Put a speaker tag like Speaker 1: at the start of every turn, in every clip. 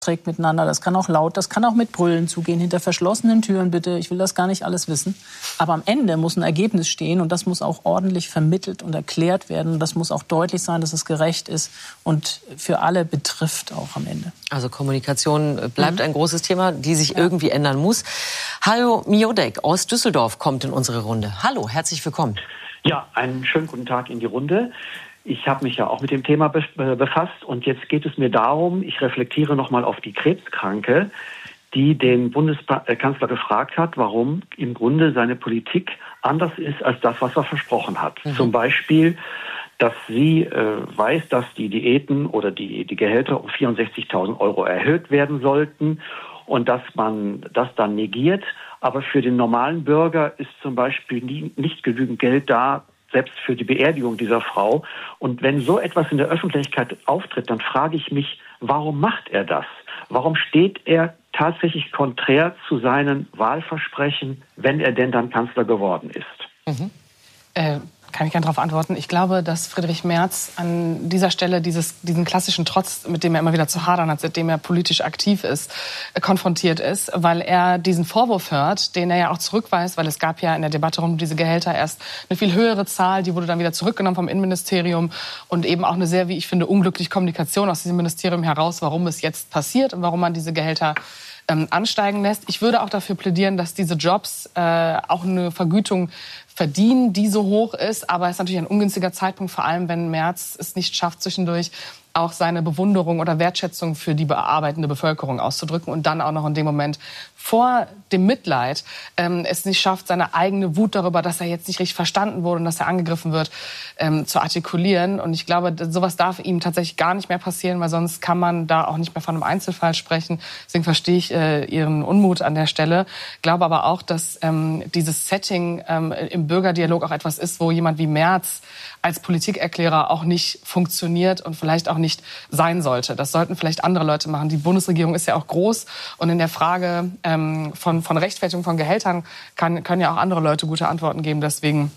Speaker 1: trägt miteinander, das kann auch laut, das kann auch mit Brüllen zugehen, hinter verschlossenen Türen bitte, ich will das gar nicht alles wissen. Aber am Ende muss ein Ergebnis stehen und das muss auch ordentlich vermittelt und erklärt werden. Das muss auch deutlich sein, dass es gerecht ist und für alle betrifft auch am Ende.
Speaker 2: Also Kommunikation bleibt ein großes Thema, die sich irgendwie ändern muss. Hajo Miodek aus Düsseldorf kommt in unsere Runde. Hallo, herzlich willkommen.
Speaker 3: Ja, einen schönen guten Tag in die Runde. Ich habe mich ja auch mit dem Thema befasst und jetzt geht es mir darum, ich reflektiere nochmal auf die Krebskranke, die den Bundeskanzler gefragt hat, warum im Grunde seine Politik anders ist als das, was er versprochen hat. Zum Beispiel, dass sie weiß, dass die Diäten oder die Gehälter um 64.000 € erhöht werden sollten und dass man das dann negiert. Aber für den normalen Bürger ist zum Beispiel nicht genügend Geld da, selbst für die Beerdigung dieser Frau. Und wenn so etwas in der Öffentlichkeit auftritt, dann frage ich mich, warum macht er das? Warum steht er tatsächlich konträr zu seinen Wahlversprechen, wenn er denn dann Kanzler geworden ist?
Speaker 4: Kann ich gerne darauf antworten. Ich glaube, dass Friedrich Merz an dieser Stelle diesen klassischen Trotz, mit dem er immer wieder zu hadern hat, seitdem er politisch aktiv ist, konfrontiert ist, weil er diesen Vorwurf hört, den er ja auch zurückweist, weil es gab ja in der Debatte rund um diese Gehälter erst eine viel höhere Zahl, die wurde dann wieder zurückgenommen vom Innenministerium und eben auch eine sehr, wie ich finde, unglückliche Kommunikation aus diesem Ministerium heraus, warum es jetzt passiert und warum man diese Gehälter ansteigen lässt. Ich würde auch dafür plädieren, dass diese Jobs auch eine Vergütung verdienen, die so hoch ist. Aber es ist natürlich ein ungünstiger Zeitpunkt, vor allem wenn Merz es nicht schafft, zwischendurch auch seine Bewunderung oder Wertschätzung für die bearbeitende Bevölkerung auszudrücken und dann auch noch in dem Moment vor dem Mitleid es nicht schafft, seine eigene Wut darüber, dass er jetzt nicht richtig verstanden wurde und dass er angegriffen wird, zu artikulieren. Und ich glaube, sowas darf ihm tatsächlich gar nicht mehr passieren, weil sonst kann man da auch nicht mehr von einem Einzelfall sprechen. Deswegen verstehe ich Ihren Unmut an der Stelle. Glaube aber auch, dass dieses Setting im Bürgerdialog auch etwas ist, wo jemand wie Merz als Politikerklärer auch nicht funktioniert und vielleicht auch nicht sein sollte. Das sollten vielleicht andere Leute machen. Die Bundesregierung ist ja auch groß und in der Frage von Rechtfertigung von Gehältern können ja auch andere Leute gute Antworten geben. Deswegen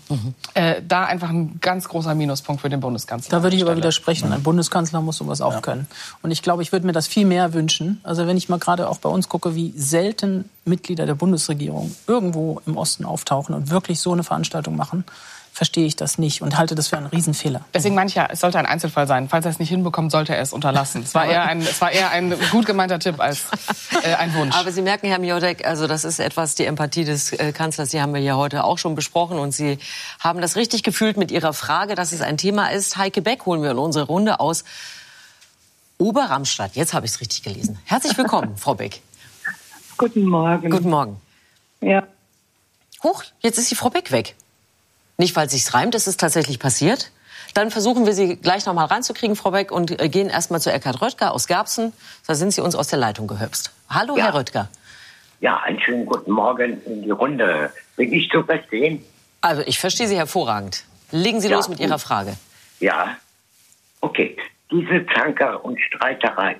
Speaker 4: da einfach ein ganz großer Minuspunkt für den Bundeskanzler.
Speaker 1: Da würde ich aber widersprechen. Ein Bundeskanzler muss sowas auch können. Und ich glaube, ich würde mir das viel mehr wünschen. Also wenn ich mal gerade auch bei uns gucke, wie selten Mitglieder der Bundesregierung irgendwo im Osten auftauchen und wirklich so eine Veranstaltung machen, verstehe ich das nicht und halte das für einen Riesenfehler.
Speaker 4: Deswegen meine ich ja, es sollte ein Einzelfall sein. Falls er es nicht hinbekommt, sollte er es unterlassen. Es war eher ein gut gemeinter Tipp als ein Wunsch.
Speaker 2: Aber Sie merken, Herr Miodek, also das ist etwas, die Empathie des Kanzlers, die haben wir ja heute auch schon besprochen und Sie haben das richtig gefühlt mit Ihrer Frage, dass es ein Thema ist. Heike Beck holen wir in unsere Runde aus Oberramstadt. Jetzt habe ich es richtig gelesen. Herzlich willkommen, Frau Beck.
Speaker 5: Guten Morgen.
Speaker 2: Guten Morgen.
Speaker 5: Ja.
Speaker 2: Huch, jetzt ist die Frau Beck weg. Nicht, weil es sich reimt, es ist tatsächlich passiert. Dann versuchen wir Sie gleich noch mal reinzukriegen, Frau Beck, und gehen erst mal zu Eckhard Röttger aus Garbsen. Da sind Sie uns aus der Leitung gehüpft. Hallo, ja. Herr Röttger.
Speaker 6: Ja, einen schönen guten Morgen in die Runde. Bin ich zu verstehen?
Speaker 2: Also, ich verstehe Sie hervorragend. Legen Sie los mit Ihrer Frage.
Speaker 6: Ja, okay. Diese Zankerei und Streiterei,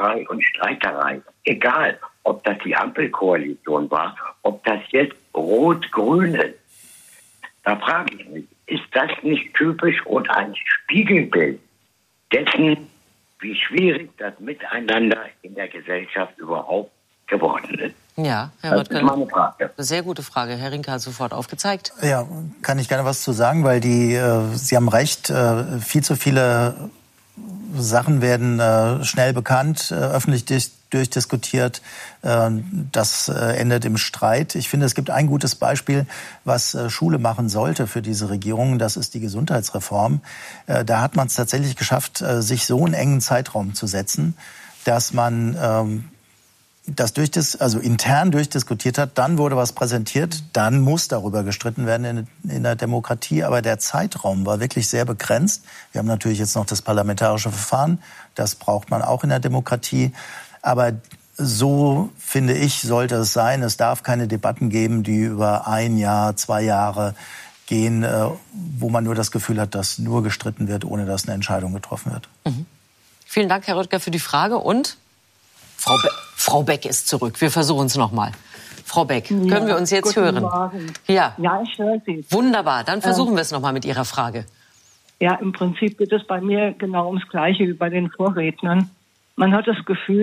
Speaker 6: egal, ob das die Ampelkoalition war, ob das jetzt Rot-Grün ist, da frage ich mich, ist das nicht typisch und ein Spiegelbild dessen, wie schwierig das Miteinander in der Gesellschaft überhaupt geworden ist?
Speaker 2: Ja, Herr Röttger, das ist meine Frage. Sehr gute Frage. Herr Rinke hat sofort aufgezeigt.
Speaker 7: Ja, kann ich gerne was zu sagen, weil Sie haben recht, viel zu viele Sachen werden schnell bekannt, öffentlich durchdiskutiert. Das endet im Streit. Ich finde, es gibt ein gutes Beispiel, was Schule machen sollte für diese Regierung. Das ist die Gesundheitsreform. Da hat man es tatsächlich geschafft, sich so einen engen Zeitraum zu setzen, dass man das intern durchdiskutiert hat. Dann wurde was präsentiert. Dann muss darüber gestritten werden in der Demokratie. Aber der Zeitraum war wirklich sehr begrenzt. Wir haben natürlich jetzt noch das parlamentarische Verfahren. Das braucht man auch in der Demokratie. Aber so, finde ich, sollte es sein. Es darf keine Debatten geben, die über 1 Jahr, 2 Jahre gehen, wo man nur das Gefühl hat, dass nur gestritten wird, ohne dass eine Entscheidung getroffen wird.
Speaker 2: Mhm. Vielen Dank, Herr Röttger, für die Frage. Und Frau Beck ist zurück. Wir versuchen es noch mal. Frau Beck, können wir uns jetzt hören?
Speaker 5: Morgen.
Speaker 2: Ja,
Speaker 5: ich höre Sie.
Speaker 2: Wunderbar, dann versuchen wir es noch mal mit Ihrer Frage.
Speaker 5: Ja, im Prinzip geht es bei mir genau ums Gleiche wie bei den Vorrednern. Man hat das Gefühl,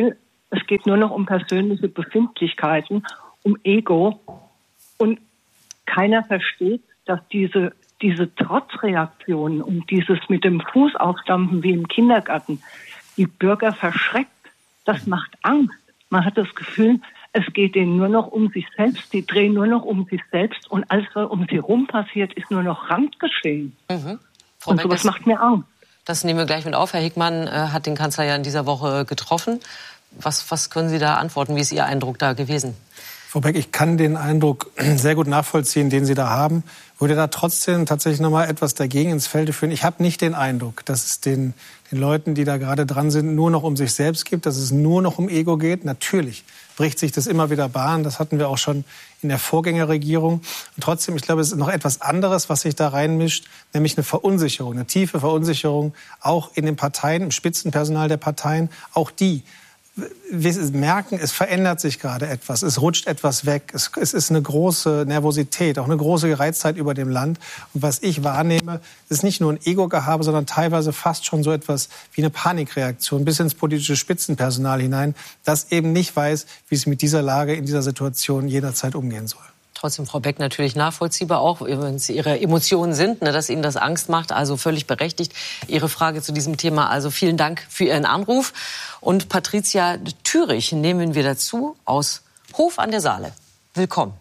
Speaker 5: Es geht nur noch um persönliche Befindlichkeiten, um Ego. Und keiner versteht, dass diese Trotzreaktionen und dieses mit dem Fuß aufstampfen wie im Kindergarten die Bürger verschreckt. Das macht Angst. Man hat das Gefühl, es geht denen nur noch um sich selbst. Die drehen nur noch um sich selbst. Und alles, was um sie rum passiert, ist nur noch Randgeschehen.
Speaker 2: Frau
Speaker 5: Und sowas macht mir Angst.
Speaker 2: Das nehmen wir gleich mit auf. Herr Hickmann hat den Kanzler ja in dieser Woche getroffen. Was können Sie da antworten? Wie ist Ihr Eindruck da gewesen?
Speaker 8: Frau Beck, ich kann den Eindruck sehr gut nachvollziehen, den Sie da haben. Würde da trotzdem tatsächlich noch mal etwas dagegen ins Feld führen. Ich habe nicht den Eindruck, dass es den Leuten, die da gerade dran sind, nur noch um sich selbst geht, dass es nur noch um Ego geht. Natürlich bricht sich das immer wieder Bahn. Das hatten wir auch schon in der Vorgängerregierung. Und trotzdem, ich glaube, es ist noch etwas anderes, was sich da reinmischt, nämlich eine Verunsicherung, eine tiefe Verunsicherung, auch in den Parteien, im Spitzenpersonal der Parteien. Auch die wir merken, es verändert sich gerade etwas, es rutscht etwas weg, es ist eine große Nervosität, auch eine große Gereiztheit über dem Land. Und was ich wahrnehme, ist nicht nur ein Ego-Gehabe, sondern teilweise fast schon so etwas wie eine Panikreaktion bis ins politische Spitzenpersonal hinein, das eben nicht weiß, wie es mit dieser Lage, in dieser Situation jederzeit umgehen soll.
Speaker 2: Trotzdem, Frau Beck, natürlich nachvollziehbar auch, wenn es Ihre Emotionen sind, dass Ihnen das Angst macht, also völlig berechtigt. Ihre Frage zu diesem Thema, also vielen Dank für Ihren Anruf. Und Patricia Thürich nehmen wir dazu aus Hof an der Saale. Willkommen.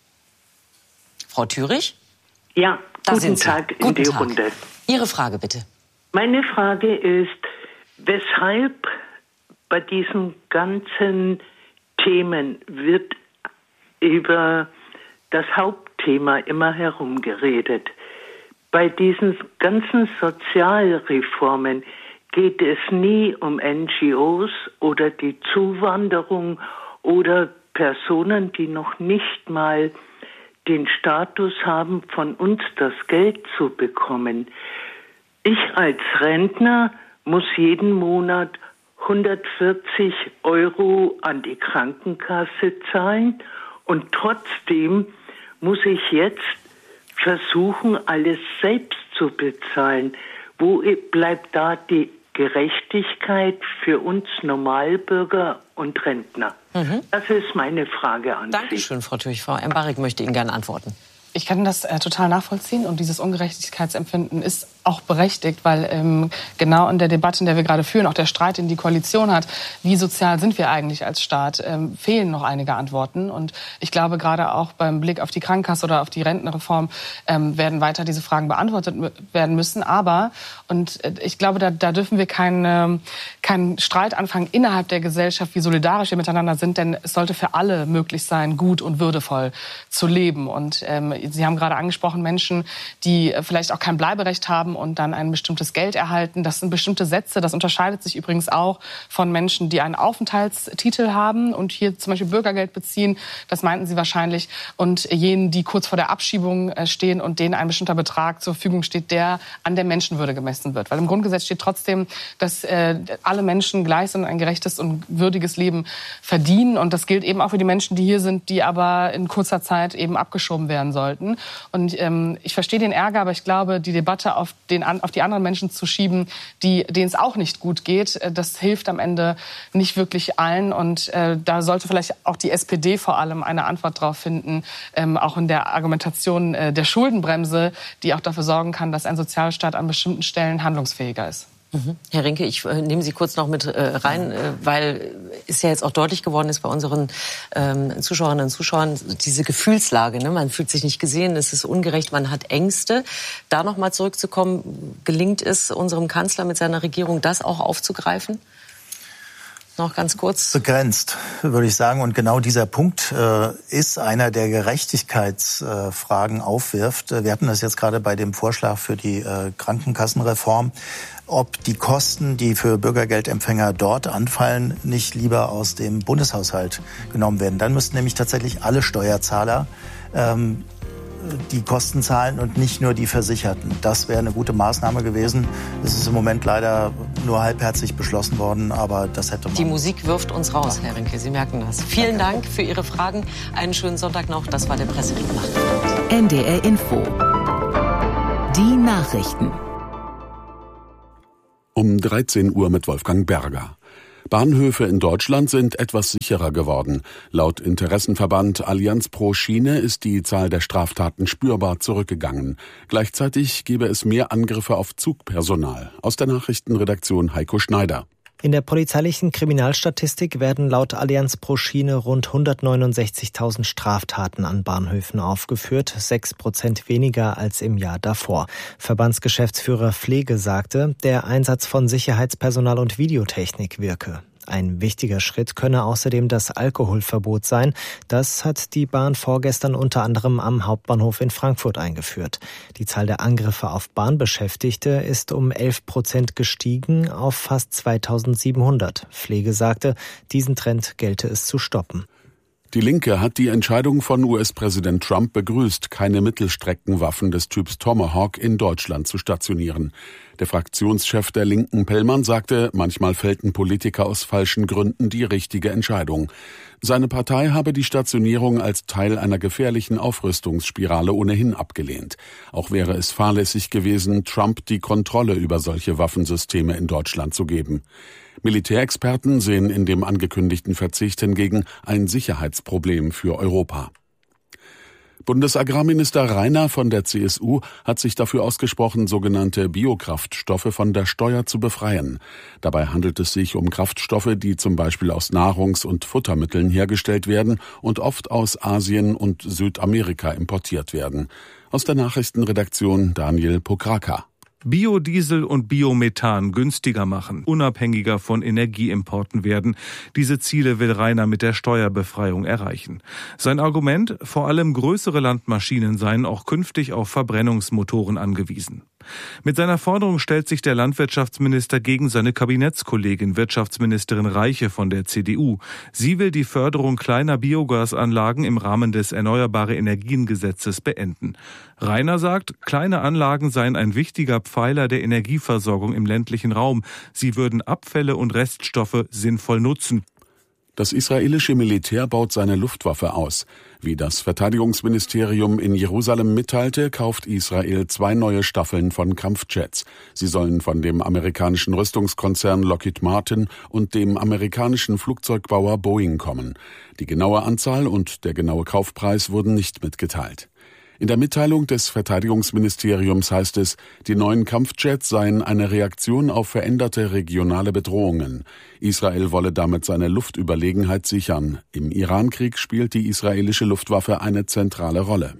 Speaker 2: Frau Thürich?
Speaker 9: Ja,
Speaker 2: da
Speaker 9: guten Tag in die Runde.
Speaker 2: Ihre Frage bitte.
Speaker 9: Meine Frage ist, weshalb bei diesen ganzen Themen wird über das Hauptthema immer herumgeredet. Bei diesen ganzen Sozialreformen geht es nie um NGOs oder die Zuwanderung oder Personen, die noch nicht mal den Status haben, von uns das Geld zu bekommen. Ich als Rentner muss jeden Monat 140 € an die Krankenkasse zahlen und trotzdem muss ich jetzt versuchen, alles selbst zu bezahlen. Wo bleibt da die Gerechtigkeit für uns Normalbürger und Rentner? Das ist meine Frage an Sie.
Speaker 2: Dankeschön, Frau Thürich. Frau Embarek möchte Ihnen gerne antworten.
Speaker 4: Ich kann das total nachvollziehen und dieses Ungerechtigkeitsempfinden ist auch berechtigt, weil genau in der Debatte, in der wir gerade führen, auch der Streit, den die Koalition hat, wie sozial sind wir eigentlich als Staat, fehlen noch einige Antworten. Und ich glaube, gerade auch beim Blick auf die Krankenkasse oder auf die Rentenreform werden weiter diese Fragen beantwortet werden müssen. Aber, und ich glaube, da dürfen wir keinen Streit anfangen innerhalb der Gesellschaft, wie solidarisch wir miteinander sind, denn es sollte für alle möglich sein, gut und würdevoll zu leben. Und Sie haben gerade angesprochen, Menschen, die vielleicht auch kein Bleiberecht haben und dann ein bestimmtes Geld erhalten. Das sind bestimmte Sätze. Das unterscheidet sich übrigens auch von Menschen, die einen Aufenthaltstitel haben und hier zum Beispiel Bürgergeld beziehen. Das meinten Sie wahrscheinlich. Und jenen, die kurz vor der Abschiebung stehen und denen ein bestimmter Betrag zur Verfügung steht, der an der Menschenwürde gemessen wird. Weil im Grundgesetz steht trotzdem, dass alle Menschen gleich sind und ein gerechtes und würdiges Leben verdienen. Und das gilt eben auch für die Menschen, die hier sind, die aber in kurzer Zeit eben abgeschoben werden sollten. Und ich verstehe den Ärger, aber ich glaube, die Debatte auf die anderen Menschen zu schieben, denen es auch nicht gut geht, das hilft am Ende nicht wirklich allen. Und da sollte vielleicht auch die SPD vor allem eine Antwort drauf finden, auch in der Argumentation der Schuldenbremse, die auch dafür sorgen kann, dass ein Sozialstaat an bestimmten Stellen handlungsfähiger ist.
Speaker 2: Herr Rinke, ich nehme Sie kurz noch mit rein, weil es ja jetzt auch deutlich geworden ist bei unseren Zuschauerinnen und Zuschauern, diese Gefühlslage. Ne? Man fühlt sich nicht gesehen, es ist ungerecht, man hat Ängste. Da noch mal zurückzukommen, gelingt es unserem Kanzler mit seiner Regierung, das auch aufzugreifen? Noch ganz kurz.
Speaker 7: Begrenzt, würde ich sagen. Und genau dieser Punkt ist einer, der Gerechtigkeitsfragen aufwirft. Wir hatten das jetzt gerade bei dem Vorschlag für die Krankenkassenreform. Ob die Kosten, die für Bürgergeldempfänger dort anfallen, nicht lieber aus dem Bundeshaushalt genommen werden. Dann müssten nämlich tatsächlich alle Steuerzahler die Kosten zahlen und nicht nur die Versicherten. Das wäre eine gute Maßnahme gewesen. Das ist im Moment leider nur halbherzig beschlossen worden, aber das hätte man...
Speaker 2: Die Musik wirft uns raus, Herr Rinke, Sie merken das. Vielen Dank für Ihre Fragen. Einen schönen Sonntag noch. Das war der Pressering Nacht.
Speaker 10: NDR Info. Die Nachrichten.
Speaker 11: Um 13 Uhr mit Wolfgang Berger. Bahnhöfe in Deutschland sind etwas sicherer geworden. Laut Interessenverband Allianz pro Schiene ist die Zahl der Straftaten spürbar zurückgegangen. Gleichzeitig gebe es mehr Angriffe auf Zugpersonal. Aus der Nachrichtenredaktion Heiko Schneider.
Speaker 12: In der polizeilichen Kriminalstatistik werden laut Allianz pro Schiene rund 169.000 Straftaten an Bahnhöfen aufgeführt, 6% weniger als im Jahr davor. Verbandsgeschäftsführer Pflege sagte, der Einsatz von Sicherheitspersonal und Videotechnik wirke. Ein wichtiger Schritt könne außerdem das Alkoholverbot sein. Das hat die Bahn vorgestern unter anderem am Hauptbahnhof in Frankfurt eingeführt. Die Zahl der Angriffe auf Bahnbeschäftigte ist um 11% gestiegen auf fast 2.700. Pflege sagte, diesen Trend gelte es zu stoppen.
Speaker 11: Die Linke hat die Entscheidung von US-Präsident Trump begrüßt, keine Mittelstreckenwaffen des Typs Tomahawk in Deutschland zu stationieren. Der Fraktionschef der Linken, Pellmann, sagte, manchmal fällten Politiker aus falschen Gründen die richtige Entscheidung. Seine Partei habe die Stationierung als Teil einer gefährlichen Aufrüstungsspirale ohnehin abgelehnt. Auch wäre es fahrlässig gewesen, Trump die Kontrolle über solche Waffensysteme in Deutschland zu geben. Militärexperten sehen in dem angekündigten Verzicht hingegen ein Sicherheitsproblem für Europa. Bundesagrarminister Rainer von der CSU hat sich dafür ausgesprochen, sogenannte Biokraftstoffe von der Steuer zu befreien. Dabei handelt es sich um Kraftstoffe, die zum Beispiel aus Nahrungs- und Futtermitteln hergestellt werden und oft aus Asien und Südamerika importiert werden. Aus der Nachrichtenredaktion Daniel Pokraka.
Speaker 13: Biodiesel und Biomethan günstiger machen, unabhängiger von Energieimporten werden. Diese Ziele will Rainer mit der Steuerbefreiung erreichen. Sein Argument, vor allem größere Landmaschinen seien auch künftig auf Verbrennungsmotoren angewiesen. Mit seiner Forderung stellt sich der Landwirtschaftsminister gegen seine Kabinettskollegin Wirtschaftsministerin Reiche von der CDU. Sie will die Förderung kleiner Biogasanlagen im Rahmen des Erneuerbare-Energien-Gesetzes beenden. Rainer sagt, kleine Anlagen seien ein wichtiger Pfeiler der Energieversorgung im ländlichen Raum. Sie würden Abfälle und Reststoffe sinnvoll nutzen.
Speaker 11: Das israelische Militär baut seine Luftwaffe aus. Wie das Verteidigungsministerium in Jerusalem mitteilte, kauft Israel 2 neue Staffeln von Kampfjets. Sie sollen von dem amerikanischen Rüstungskonzern Lockheed Martin und dem amerikanischen Flugzeugbauer Boeing kommen. Die genaue Anzahl und der genaue Kaufpreis wurden nicht mitgeteilt. In der Mitteilung des Verteidigungsministeriums heißt es, die neuen Kampfjets seien eine Reaktion auf veränderte regionale Bedrohungen. Israel wolle damit seine Luftüberlegenheit sichern. Im Irankrieg spielt die israelische Luftwaffe eine zentrale Rolle.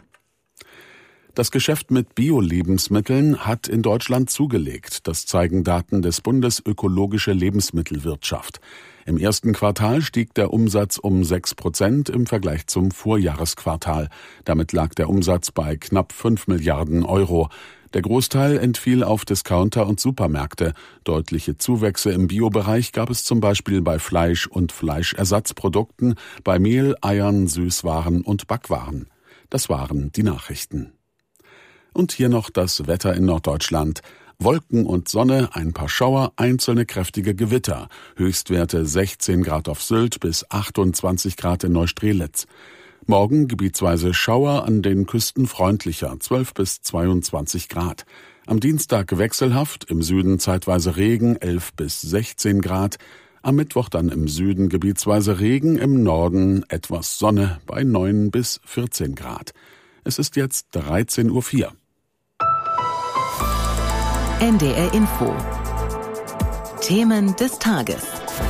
Speaker 11: Das Geschäft mit Bio-Lebensmitteln hat in Deutschland zugelegt. Das zeigen Daten des Bundes Ökologische Lebensmittelwirtschaft. Im ersten Quartal stieg der Umsatz um 6% im Vergleich zum Vorjahresquartal. Damit lag der Umsatz bei knapp 5 Milliarden Euro. Der Großteil entfiel auf Discounter und Supermärkte. Deutliche Zuwächse im Biobereich gab es zum Beispiel bei Fleisch und Fleischersatzprodukten, bei Mehl, Eiern, Süßwaren und Backwaren. Das waren die Nachrichten. Und hier noch das Wetter in Norddeutschland. Wolken und Sonne, ein paar Schauer, einzelne kräftige Gewitter. Höchstwerte 16 Grad auf Sylt bis 28 Grad in Neustrelitz. Morgen gebietsweise Schauer, an den Küsten freundlicher, 12 bis 22 Grad. Am Dienstag wechselhaft, im Süden zeitweise Regen, 11 bis 16 Grad. Am Mittwoch dann im Süden gebietsweise Regen, im Norden etwas Sonne bei 9 bis 14 Grad. Es ist jetzt 13:04 Uhr.
Speaker 10: NDR Info. Themen des Tages.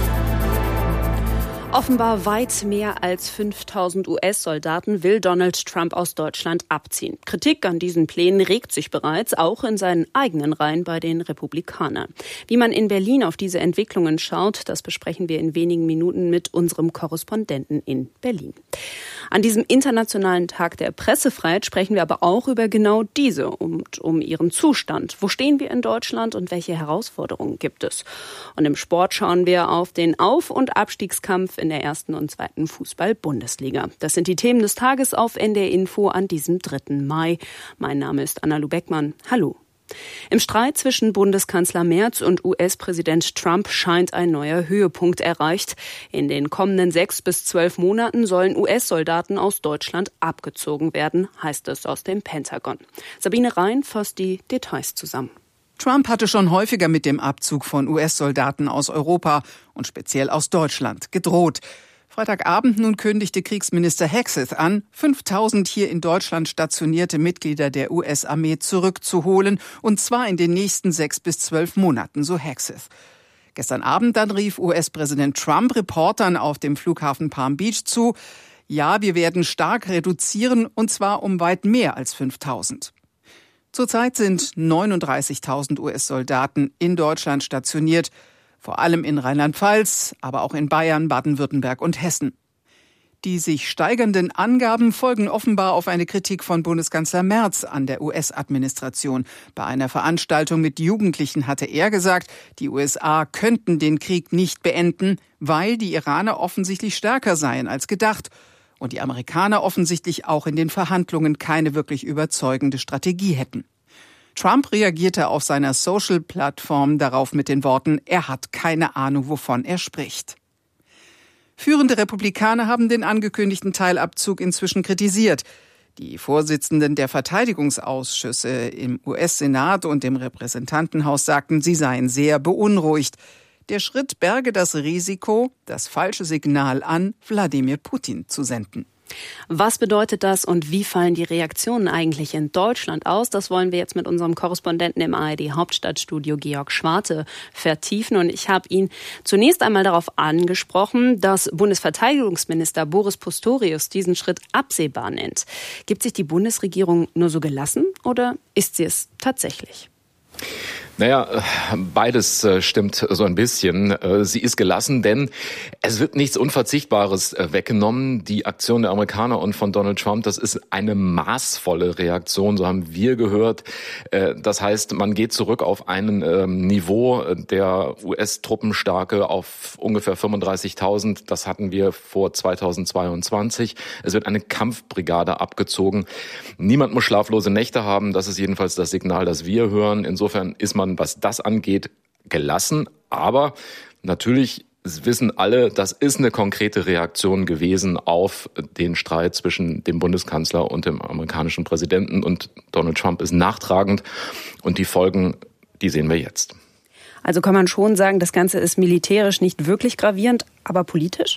Speaker 14: Offenbar weit mehr als 5.000 US-Soldaten will Donald Trump aus Deutschland abziehen. Kritik an diesen Plänen regt sich bereits, auch in seinen eigenen Reihen bei den Republikanern. Wie man in Berlin auf diese Entwicklungen schaut, das besprechen wir in wenigen Minuten mit unserem Korrespondenten in Berlin. An diesem Internationalen Tag der Pressefreiheit sprechen wir aber auch über genau diese und um ihren Zustand. Wo stehen wir in Deutschland und welche Herausforderungen gibt es? Und im Sport schauen wir auf den Auf- und Abstiegskampf in der 1. und 2. Fußball-Bundesliga. Das sind die Themen des Tages auf NDR Info an diesem 3. Mai. Mein Name ist Anna Lubeckmann. Hallo. Im Streit zwischen Bundeskanzler Merz und US-Präsident Trump scheint ein neuer Höhepunkt erreicht. In den kommenden 6 bis 12 Monaten sollen US-Soldaten aus Deutschland abgezogen werden, heißt es aus dem Pentagon. Sabine Rhein fasst die Details zusammen.
Speaker 15: Trump hatte schon häufiger mit dem Abzug von US-Soldaten aus Europa und speziell aus Deutschland gedroht. Freitagabend nun kündigte Kriegsminister Hegseth an, 5.000 hier in Deutschland stationierte Mitglieder der US-Armee zurückzuholen, und zwar in den nächsten 6 bis 12 Monaten, so Hegseth. Gestern Abend dann rief US-Präsident Trump Reportern auf dem Flughafen Palm Beach zu, ja, wir werden stark reduzieren, und zwar um weit mehr als 5.000. Zurzeit sind 39.000 US-Soldaten in Deutschland stationiert, vor allem in Rheinland-Pfalz, aber auch in Bayern, Baden-Württemberg und Hessen. Die sich steigernden Angaben folgen offenbar auf eine Kritik von Bundeskanzler Merz an der US-Administration. Bei einer Veranstaltung mit Jugendlichen hatte er gesagt, die USA könnten den Krieg nicht beenden, weil die Iraner offensichtlich stärker seien als gedacht und die Amerikaner offensichtlich auch in den Verhandlungen keine wirklich überzeugende Strategie hätten. Trump reagierte auf seiner Social-Plattform darauf mit den Worten, er hat keine Ahnung, wovon er spricht. Führende Republikaner haben den angekündigten Teilabzug inzwischen kritisiert. Die Vorsitzenden der Verteidigungsausschüsse im US-Senat und im Repräsentantenhaus sagten, sie seien sehr beunruhigt. Der Schritt berge das Risiko, das falsche Signal an Wladimir Putin zu senden.
Speaker 14: Was bedeutet das und wie fallen die Reaktionen eigentlich in Deutschland aus? Das wollen wir jetzt mit unserem Korrespondenten im ARD-Hauptstadtstudio Georg Schwarte vertiefen. Und ich habe ihn zunächst einmal darauf angesprochen, dass Bundesverteidigungsminister Boris Pistorius diesen Schritt absehbar nennt. Gibt sich die Bundesregierung nur so gelassen oder ist sie es tatsächlich?
Speaker 16: Naja, beides stimmt so ein bisschen. Sie ist gelassen, denn es wird nichts Unverzichtbares weggenommen. Die Aktion der Amerikaner und von Donald Trump, das ist eine maßvolle Reaktion, so haben wir gehört. Das heißt, man geht zurück auf ein Niveau der US-Truppenstärke auf ungefähr 35.000. Das hatten wir vor 2022. Es wird eine Kampfbrigade abgezogen. Niemand muss schlaflose Nächte haben. Das ist jedenfalls das Signal, das wir hören. Insofern ist man, was das angeht, gelassen. Aber natürlich wissen alle, das ist eine konkrete Reaktion gewesen auf den Streit zwischen dem Bundeskanzler und dem amerikanischen Präsidenten. Und Donald Trump ist nachtragend. Und die Folgen, die sehen wir jetzt.
Speaker 14: Also kann man schon sagen, das Ganze ist militärisch nicht wirklich gravierend, aber politisch?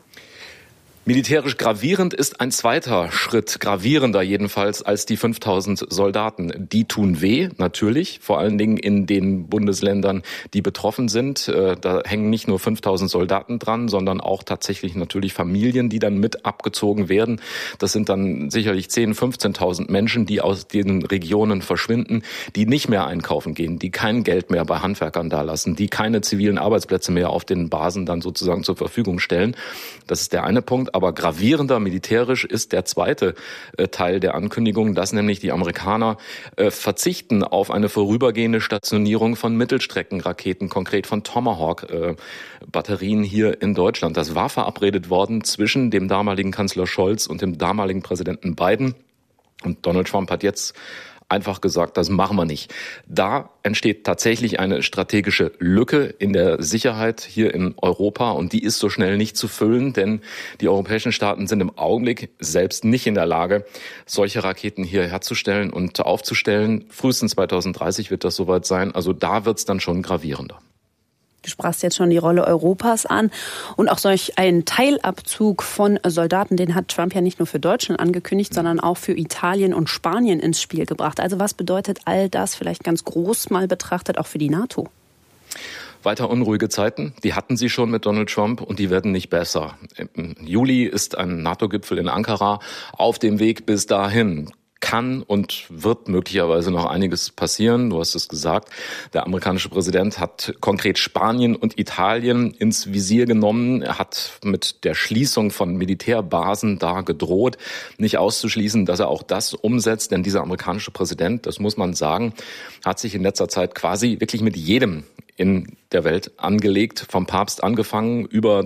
Speaker 16: Militärisch gravierend ist ein zweiter Schritt, gravierender jedenfalls als die 5.000 Soldaten. Die tun weh, natürlich, vor allen Dingen in den Bundesländern, die betroffen sind. Da hängen nicht nur 5.000 Soldaten dran, sondern auch tatsächlich natürlich Familien, die dann mit abgezogen werden. Das sind dann sicherlich 10.000, 15.000 Menschen, die aus den Regionen verschwinden, die nicht mehr einkaufen gehen, die kein Geld mehr bei Handwerkern dalassen, die keine zivilen Arbeitsplätze mehr auf den Basen dann sozusagen zur Verfügung stellen. Das ist der eine Punkt. Aber gravierender militärisch ist der zweite Teil der Ankündigung, dass nämlich die Amerikaner verzichten auf eine vorübergehende Stationierung von Mittelstreckenraketen, konkret von Tomahawk-Batterien hier in Deutschland. Das war verabredet worden zwischen dem damaligen Kanzler Scholz und dem damaligen Präsidenten Biden. Und Donald Trump hat jetzt einfach gesagt, das machen wir nicht. Da entsteht tatsächlich eine strategische Lücke in der Sicherheit hier in Europa und die ist so schnell nicht zu füllen, denn die europäischen Staaten sind im Augenblick selbst nicht in der Lage, solche Raketen hier herzustellen und aufzustellen. Frühestens 2030 wird das soweit sein. Also da wird es dann schon gravierender.
Speaker 14: Du sprachst jetzt schon die Rolle Europas an und auch solch einen Teilabzug von Soldaten, den hat Trump ja nicht nur für Deutschland angekündigt, sondern auch für Italien und Spanien ins Spiel gebracht. Also was bedeutet all das vielleicht ganz groß mal betrachtet auch für die NATO?
Speaker 16: Weiter unruhige Zeiten, die hatten sie schon mit Donald Trump und die werden nicht besser. Im Juli ist ein NATO-Gipfel in Ankara auf dem Weg bis dahin. Kann und wird möglicherweise noch einiges passieren. Du hast es gesagt. Der amerikanische Präsident hat konkret Spanien und Italien ins Visier genommen. Er hat mit der Schließung von Militärbasen da gedroht. Nicht auszuschließen, dass er auch das umsetzt. Denn dieser amerikanische Präsident, das muss man sagen, hat sich in letzter Zeit quasi wirklich mit jedem in der Welt angelegt, vom Papst angefangen, über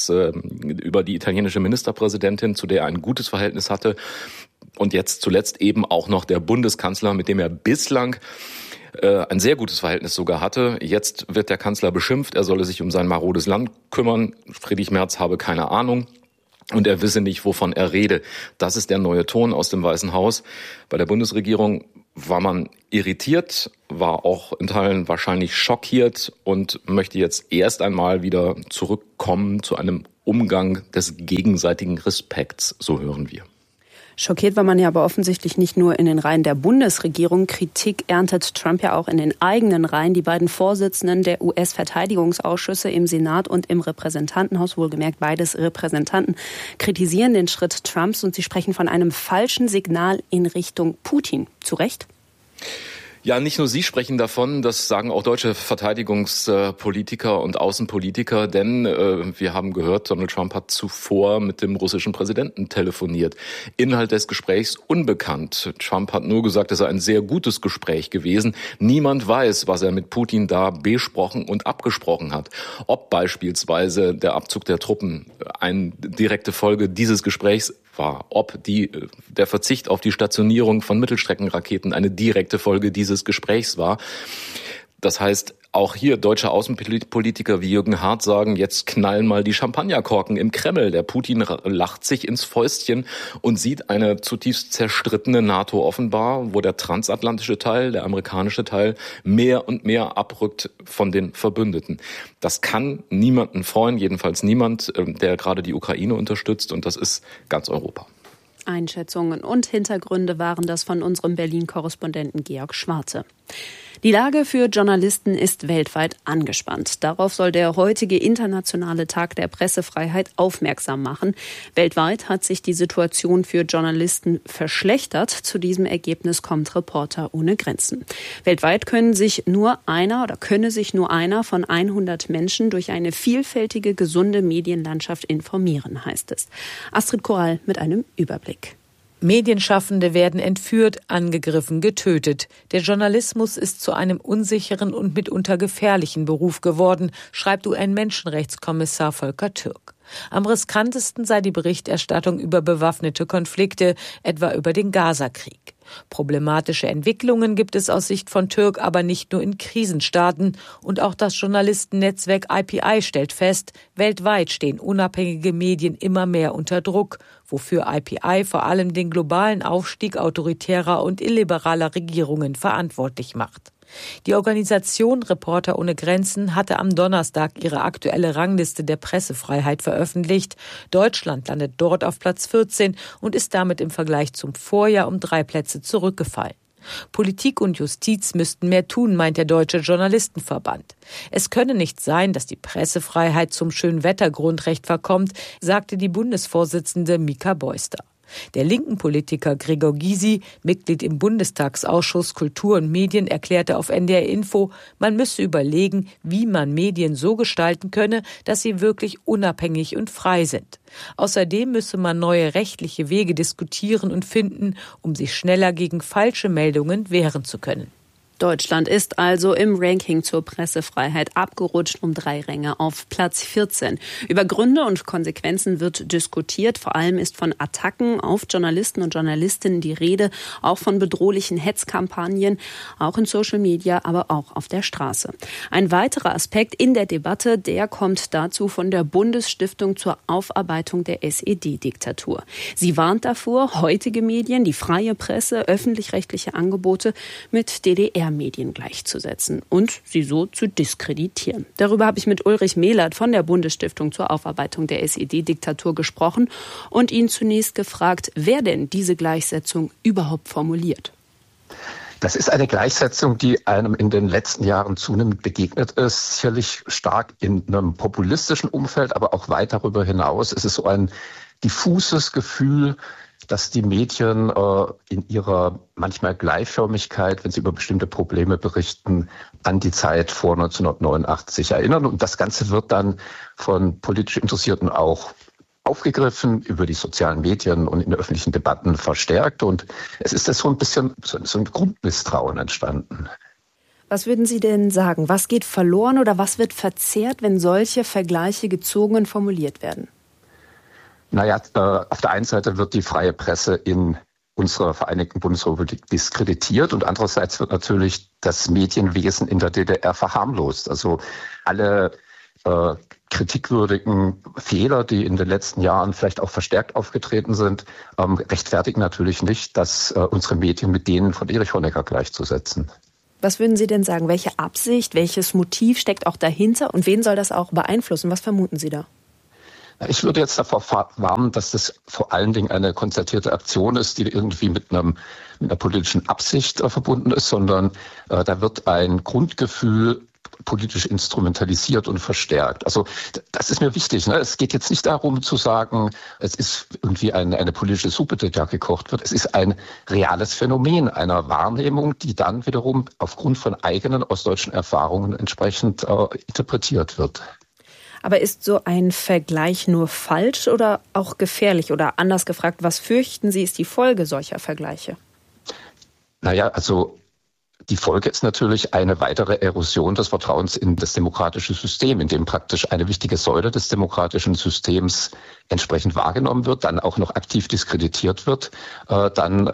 Speaker 16: die italienische Ministerpräsidentin, zu der er ein gutes Verhältnis hatte. Und jetzt zuletzt eben auch noch der Bundeskanzler, mit dem er bislang ein sehr gutes Verhältnis sogar hatte. Jetzt wird der Kanzler beschimpft, er solle sich um sein marodes Land kümmern. Friedrich Merz habe keine Ahnung und er wisse nicht, wovon er rede. Das ist der neue Ton aus dem Weißen Haus. Bei der Bundesregierung war man irritiert, war auch in Teilen wahrscheinlich schockiert und möchte jetzt erst einmal wieder zurückkommen zu einem Umgang des gegenseitigen Respekts, so hören wir.
Speaker 14: Schockiert war man ja aber offensichtlich nicht nur in den Reihen der Bundesregierung. Kritik erntet Trump ja auch in den eigenen Reihen. Die beiden Vorsitzenden der US-Verteidigungsausschüsse im Senat und im Repräsentantenhaus, wohlgemerkt beides Repräsentanten, kritisieren den Schritt Trumps und sie sprechen von einem falschen Signal in Richtung Putin. Zu Recht?
Speaker 16: Ja, nicht nur Sie sprechen davon, das sagen auch deutsche Verteidigungspolitiker und Außenpolitiker, denn wir haben gehört, Donald Trump hat zuvor mit dem russischen Präsidenten telefoniert. Inhalt des Gesprächs unbekannt. Trump hat nur gesagt, es sei ein sehr gutes Gespräch gewesen. Niemand weiß, was er mit Putin da besprochen und abgesprochen hat. Ob beispielsweise der Abzug der Truppen eine direkte Folge dieses Gesprächs war, ob der Verzicht auf die Stationierung von Mittelstreckenraketen eine direkte Folge dieses Gesprächs war. Das heißt, auch hier deutsche Außenpolitiker wie Jürgen Hart sagen, jetzt knallen mal die Champagnerkorken im Kreml. Der Putin lacht sich ins Fäustchen und sieht eine zutiefst zerstrittene NATO offenbar, wo der transatlantische Teil, der amerikanische Teil, mehr und mehr abrückt von den Verbündeten. Das kann niemanden freuen, jedenfalls niemand, der gerade die Ukraine unterstützt, und das ist ganz Europa.
Speaker 14: Einschätzungen und Hintergründe waren das von unserem Berlin-Korrespondenten Georg Schwarte. Die Lage für Journalisten ist weltweit angespannt. Darauf soll der heutige internationale Tag der Pressefreiheit aufmerksam machen. Weltweit hat sich die Situation für Journalisten verschlechtert. Zu diesem Ergebnis kommt Reporter ohne Grenzen. Weltweit könne sich nur einer von 100 Menschen durch eine vielfältige, gesunde Medienlandschaft informieren, heißt es. Astrid Korall mit einem Überblick.
Speaker 17: Medienschaffende werden entführt, angegriffen, getötet. Der Journalismus ist zu einem unsicheren und mitunter gefährlichen Beruf geworden, schreibt UN-Menschenrechtskommissar Volker Türk. Am riskantesten sei die Berichterstattung über bewaffnete Konflikte, etwa über den Gaza-Krieg. Problematische Entwicklungen gibt es aus Sicht von Türk aber nicht nur in Krisenstaaten. Und auch das Journalistennetzwerk IPI stellt fest, weltweit stehen unabhängige Medien immer mehr unter Druck, wofür IPI vor allem den globalen Aufstieg autoritärer und illiberaler Regierungen verantwortlich macht. Die Organisation Reporter ohne Grenzen hatte am Donnerstag ihre aktuelle Rangliste der Pressefreiheit veröffentlicht. Deutschland landet dort auf Platz 14 und ist damit im Vergleich zum Vorjahr um 3 Plätze zurückgefallen. Politik und Justiz müssten mehr tun, meint der Deutsche Journalistenverband. Es könne nicht sein, dass die Pressefreiheit zum Schönwettergrundrecht verkommt, sagte die Bundesvorsitzende Mika Beuster. Der linken Politiker Gregor Gysi, Mitglied im Bundestagsausschuss Kultur und Medien, erklärte auf NDR Info, man müsse überlegen, wie man Medien so gestalten könne, dass sie wirklich unabhängig und frei sind. Außerdem müsse man neue rechtliche Wege diskutieren und finden, um sich schneller gegen falsche Meldungen wehren zu können.
Speaker 14: Deutschland ist also im Ranking zur Pressefreiheit abgerutscht um 3 Ränge auf Platz 14. Über Gründe und Konsequenzen wird diskutiert. Vor allem ist von Attacken auf Journalisten und Journalistinnen die Rede, auch von bedrohlichen Hetzkampagnen, auch in Social Media, aber auch auf der Straße. Ein weiterer Aspekt in der Debatte, der kommt dazu von der Bundesstiftung zur Aufarbeitung der SED-Diktatur. Sie warnt davor, heutige Medien, die freie Presse, öffentlich-rechtliche Angebote mit DDR-Medien gleichzusetzen und sie so zu diskreditieren. Darüber habe ich mit Ulrich Mehlert von der Bundesstiftung zur Aufarbeitung der SED-Diktatur gesprochen und ihn zunächst gefragt, wer denn diese Gleichsetzung überhaupt formuliert.
Speaker 18: Das ist eine Gleichsetzung, die einem in den letzten Jahren zunehmend begegnet ist, sicherlich stark in einem populistischen Umfeld, aber auch weit darüber hinaus. Es ist so ein diffuses Gefühl, dass die Medien in ihrer manchmal Gleichförmigkeit, wenn sie über bestimmte Probleme berichten, an die Zeit vor 1989 erinnern. Und das Ganze wird dann von politisch Interessierten auch aufgegriffen, über die sozialen Medien und in öffentlichen Debatten verstärkt. Und es ist so ein bisschen so ein Grundmisstrauen entstanden.
Speaker 14: Was würden Sie denn sagen? Was geht verloren oder was wird verzerrt, wenn solche Vergleiche gezogen und formuliert werden?
Speaker 18: Naja, auf der einen Seite wird die freie Presse in unserer Vereinigten Bundesrepublik diskreditiert und andererseits wird natürlich das Medienwesen in der DDR verharmlost. Also alle kritikwürdigen Fehler, die in den letzten Jahren vielleicht auch verstärkt aufgetreten sind, rechtfertigen natürlich nicht, dass unsere Medien mit denen von Erich Honecker gleichzusetzen.
Speaker 14: Was würden Sie denn sagen? Welche Absicht, welches Motiv steckt auch dahinter und wen soll das auch beeinflussen? Was vermuten Sie da?
Speaker 18: Ich würde jetzt davor warnen, dass das vor allen Dingen eine konzertierte Aktion ist, die irgendwie mit einer politischen Absicht verbunden ist, sondern da wird ein Grundgefühl politisch instrumentalisiert und verstärkt. Also das ist mir wichtig. Ne? Es geht jetzt nicht darum zu sagen, es ist irgendwie eine politische Suppe, die da gekocht wird. Es ist ein reales Phänomen einer Wahrnehmung, die dann wiederum aufgrund von eigenen ostdeutschen Erfahrungen entsprechend interpretiert wird.
Speaker 14: Aber ist so ein Vergleich nur falsch oder auch gefährlich? Oder anders gefragt, was fürchten Sie, ist die Folge solcher Vergleiche?
Speaker 18: Naja, also die Folge ist natürlich eine weitere Erosion des Vertrauens in das demokratische System, in dem praktisch eine wichtige Säule des demokratischen Systems entsprechend wahrgenommen wird, dann auch noch aktiv diskreditiert wird. Dann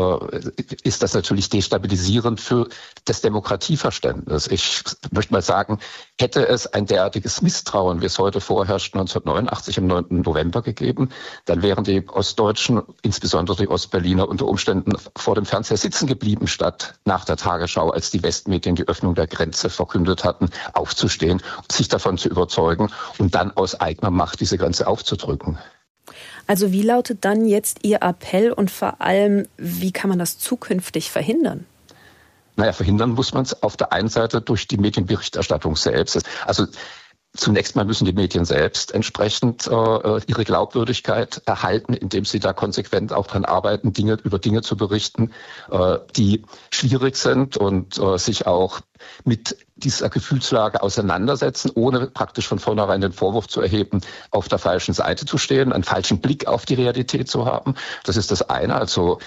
Speaker 18: ist das natürlich destabilisierend für das Demokratieverständnis. Ich möchte mal sagen, hätte es ein derartiges Misstrauen, wie es heute vorherrscht, 1989 am 9. November gegeben, dann wären die Ostdeutschen, insbesondere die Ostberliner, unter Umständen vor dem Fernseher sitzen geblieben, statt nach der Tagesschau, als die Westmedien die Öffnung der Grenze verkündet hatten, aufzustehen, sich davon zu überzeugen und dann aus eigener Macht diese Grenze aufzudrücken.
Speaker 14: Also wie lautet dann jetzt Ihr Appell und vor allem, wie kann man das zukünftig verhindern?
Speaker 18: Naja, verhindern muss man es auf der einen Seite durch die Medienberichterstattung selbst. Also zunächst mal müssen die Medien selbst entsprechend ihre Glaubwürdigkeit erhalten, indem sie da konsequent auch dran arbeiten, über Dinge zu berichten, die schwierig sind und sich auch mit dieser Gefühlslage auseinandersetzen, ohne praktisch von vornherein den Vorwurf zu erheben, auf der falschen Seite zu stehen, einen falschen Blick auf die Realität zu haben. Das ist das eine. Also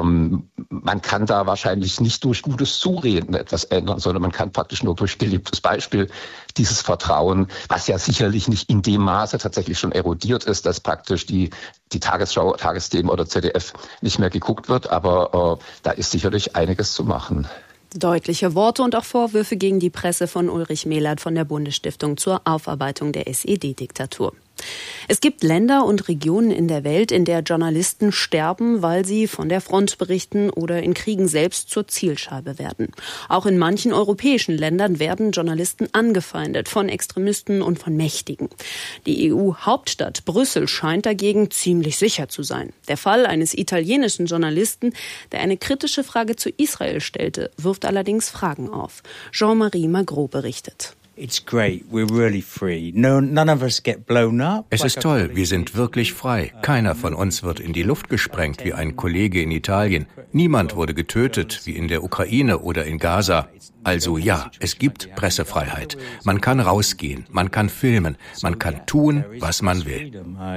Speaker 18: man kann da wahrscheinlich nicht durch gutes Zureden etwas ändern, sondern man kann praktisch nur durch gelebtes Beispiel dieses Vertrauen, was ja sicherlich nicht in dem Maße tatsächlich schon erodiert ist, dass praktisch die Tagesschau, Tagesthemen oder ZDF nicht mehr geguckt wird. Aber da ist sicherlich einiges zu machen.
Speaker 14: Deutliche Worte und auch Vorwürfe gegen die Presse von Ulrich Mehlert von der Bundesstiftung zur Aufarbeitung der SED-Diktatur. Es gibt Länder und Regionen in der Welt, in der Journalisten sterben, weil sie von der Front berichten oder in Kriegen selbst zur Zielscheibe werden. Auch in manchen europäischen Ländern werden Journalisten angefeindet von Extremisten und von Mächtigen. Die EU-Hauptstadt Brüssel scheint dagegen ziemlich sicher zu sein. Der Fall eines italienischen Journalisten, der eine kritische Frage zu Israel stellte, wirft allerdings Fragen auf. Jean-Marie Magro berichtet.
Speaker 19: Es ist toll, wir sind wirklich frei. Keiner von uns wird in die Luft gesprengt wie ein Kollege in Italien. Niemand wurde getötet wie in der Ukraine oder in Gaza. Also ja, es gibt Pressefreiheit. Man kann rausgehen, man kann filmen, man kann tun, was man will.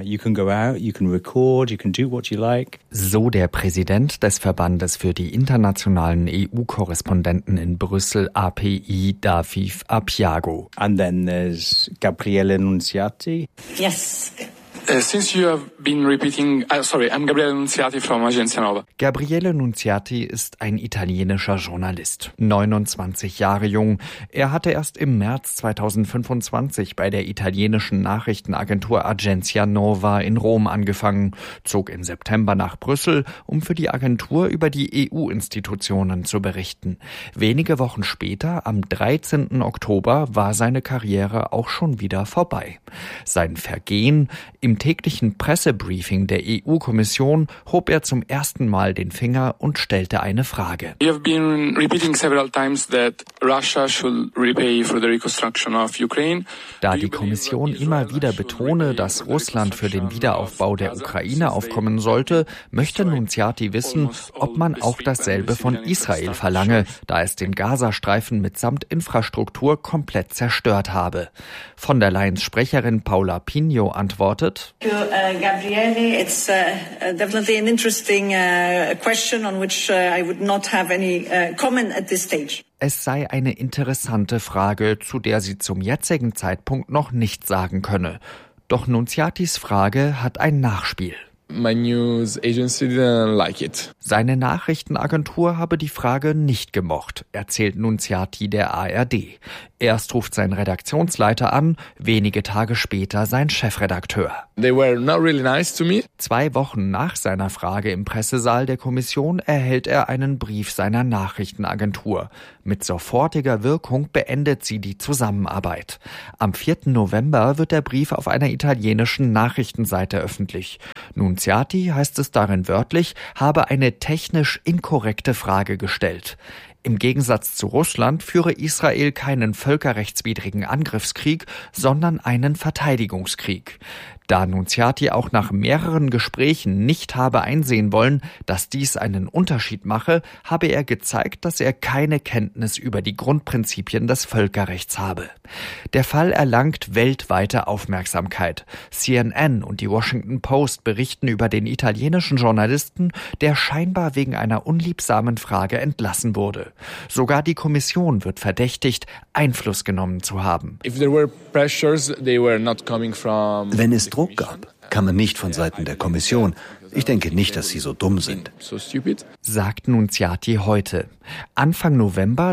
Speaker 20: So der Präsident des Verbandes für die internationalen EU-Korrespondenten in Brüssel, API, Daviv Abyago.
Speaker 19: And then there's Gabriele Nunziati.
Speaker 21: Yes. Since you have been repeating, I'm Gabriele Nunziati from Agenzia Nova.
Speaker 20: Gabriele Nunziati ist ein italienischer Journalist, 29 Jahre jung. Er hatte erst im März 2025 bei der italienischen Nachrichtenagentur Agenzia Nova in Rom angefangen, zog im September nach Brüssel, um für die Agentur über die EU-Institutionen zu berichten. Wenige Wochen später, am 13. Oktober, war seine Karriere auch schon wieder vorbei. Sein Vergehen: Im täglichen Pressebriefing der EU-Kommission hob er zum ersten Mal den Finger und stellte eine Frage.
Speaker 21: You have been repeating several times that Russia should repay for the reconstruction of Ukraine.
Speaker 20: Da die Kommission immer wieder betone, dass Russland für den Wiederaufbau der Ukraine aufkommen sollte, möchte Nunziati wissen, ob man auch dasselbe von Israel verlange, da es den Gazastreifen mitsamt Infrastruktur komplett zerstört habe. Von der Leyens Sprecherin Paula Pinho antwortet:
Speaker 22: Gabriele, it's definitely an interesting question on which I would not have any comment at this stage.
Speaker 20: Es sei eine interessante Frage, zu der sie zum jetzigen Zeitpunkt noch nichts sagen könne. Doch Nunziatis Frage hat ein Nachspiel.
Speaker 21: My news agency didn't like it.
Speaker 20: Seine Nachrichtenagentur habe die Frage nicht gemocht, erzählt Nunziati der ARD. Erst ruft sein Redaktionsleiter an, wenige Tage später sein Chefredakteur.
Speaker 21: They were not really nice to me.
Speaker 20: 2 Wochen nach seiner Frage im Pressesaal der Kommission erhält er einen Brief seiner Nachrichtenagentur. Mit sofortiger Wirkung beendet sie die Zusammenarbeit. Am 4. November wird der Brief auf einer italienischen Nachrichtenseite öffentlich. Nunziati, heißt es darin wörtlich, habe eine technisch inkorrekte Frage gestellt. Im Gegensatz zu Russland führe Israel keinen völkerrechtswidrigen Angriffskrieg, sondern einen Verteidigungskrieg. Da Nunziati auch nach mehreren Gesprächen nicht habe einsehen wollen, dass dies einen Unterschied mache, habe er gezeigt, dass er keine Kenntnis über die Grundprinzipien des Völkerrechts habe. Der Fall erlangt weltweite Aufmerksamkeit. CNN und die Washington Post berichten über den italienischen Journalisten, der scheinbar wegen einer unliebsamen Frage entlassen wurde. Sogar die Kommission wird verdächtigt, Einfluss genommen zu haben.
Speaker 1: Wenn es Druck gab, kam er nicht von Seiten der Kommission. Ich denke nicht, dass sie so dumm sind,
Speaker 20: sagt Nunziati heute. Anfang November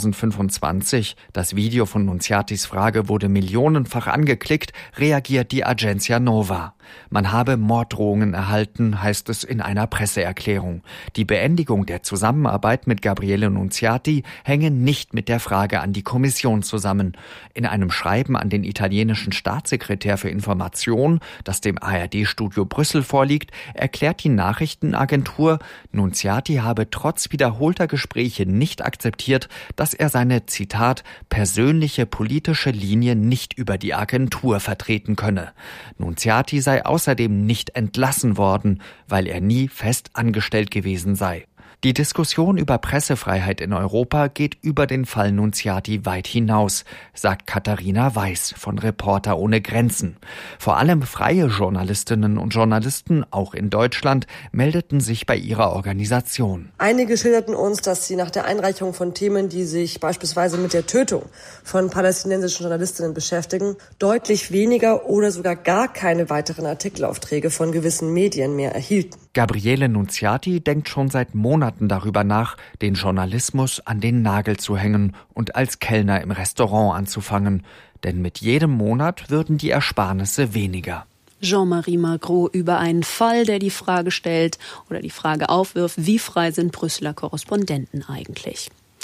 Speaker 20: 2025, das Video von Nunziatis Frage wurde millionenfach angeklickt, reagiert die Agenzia Nova. Man habe Morddrohungen erhalten, heißt es in einer Presseerklärung. Die Beendigung der Zusammenarbeit mit Gabriele Nunziati hänge nicht mit der Frage an die Kommission zusammen. In einem Schreiben an den italienischen Staatssekretär für Information, das dem ARD-Studio Brüssel vorliegt, erklärt die Nachrichtenagentur, Nunziati habe trotz wiederholter Gespräche nicht akzeptiert, dass er seine, Zitat, persönliche politische Linie nicht über die Agentur vertreten könne. Nunziati sei außerdem nicht entlassen worden, weil er nie fest angestellt gewesen sei. Die Diskussion über Pressefreiheit in Europa geht über den Fall Nunziati weit hinaus, sagt Katharina Weiß von Reporter ohne Grenzen. Vor allem freie Journalistinnen und Journalisten, auch in Deutschland, meldeten sich bei ihrer Organisation.
Speaker 3: Einige schilderten uns, dass sie nach der Einreichung von Themen, die sich beispielsweise mit der Tötung von palästinensischen Journalistinnen beschäftigen, deutlich weniger oder sogar gar keine weiteren Artikelaufträge von gewissen Medien mehr erhielten.
Speaker 20: Gabriele Nunziati denkt schon seit Monaten darüber nach, den Journalismus an den Nagel zu hängen und als Kellner im Restaurant anzufangen. Denn mit jedem Monat würden die Ersparnisse weniger.
Speaker 14: Jean-Marie Magro über einen Fall, der die Frage stellt oder die Frage aufwirft, wie frei sind Brüsseler Korrespondenten eigentlich?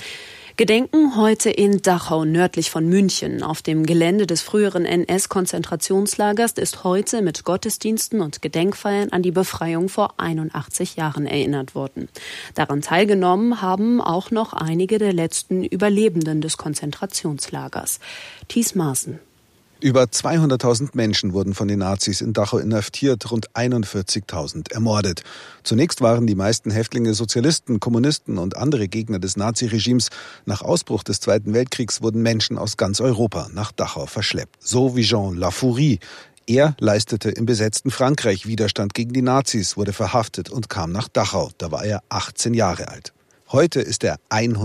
Speaker 14: Gedenken heute in Dachau, nördlich von München. Auf dem Gelände des früheren NS-Konzentrationslagers ist heute mit Gottesdiensten und Gedenkfeiern an die Befreiung vor 81 Jahren erinnert worden. Daran teilgenommen haben auch noch einige der letzten Überlebenden des Konzentrationslagers. Thies Maaßen.
Speaker 23: Über 200.000 Menschen wurden von den Nazis in Dachau inhaftiert, rund 41.000 ermordet. Zunächst waren die meisten Häftlinge Sozialisten, Kommunisten und andere Gegner des Naziregimes. Nach Ausbruch des Zweiten Weltkriegs wurden Menschen aus ganz Europa nach Dachau verschleppt. So wie Jean Lafourie. Er leistete im besetzten Frankreich Widerstand gegen die Nazis, wurde verhaftet und kam nach Dachau. Da war er 18 Jahre alt. Heute ist er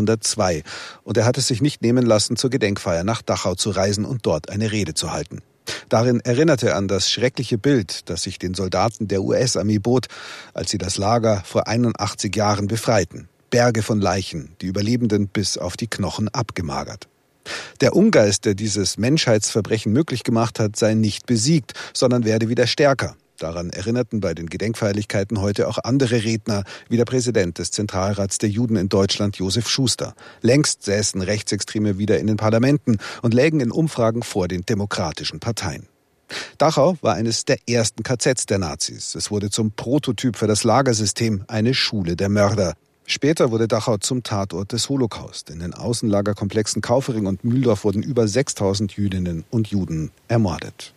Speaker 23: 102 und er hat es sich nicht nehmen lassen, zur Gedenkfeier nach Dachau zu reisen und dort eine Rede zu halten. Darin erinnerte er an das schreckliche Bild, das sich den Soldaten der US-Armee bot, als sie das Lager vor 81 Jahren befreiten. Berge von Leichen, die Überlebenden bis auf die Knochen abgemagert. Der Ungeist, der dieses Menschheitsverbrechen möglich gemacht hat, sei nicht besiegt, sondern werde wieder stärker. Daran erinnerten bei den Gedenkfeierlichkeiten heute auch andere Redner, wie der Präsident des Zentralrats der Juden in Deutschland, Josef Schuster. Längst säßen Rechtsextreme wieder in den Parlamenten und lägen in Umfragen vor den demokratischen Parteien. Dachau war eines der ersten KZs der Nazis. Es wurde zum Prototyp für das Lagersystem, eine Schule der Mörder. Später wurde Dachau zum Tatort des Holocaust. In den Außenlagerkomplexen Kaufering und Mühldorf wurden über 6.000 Jüdinnen und Juden ermordet.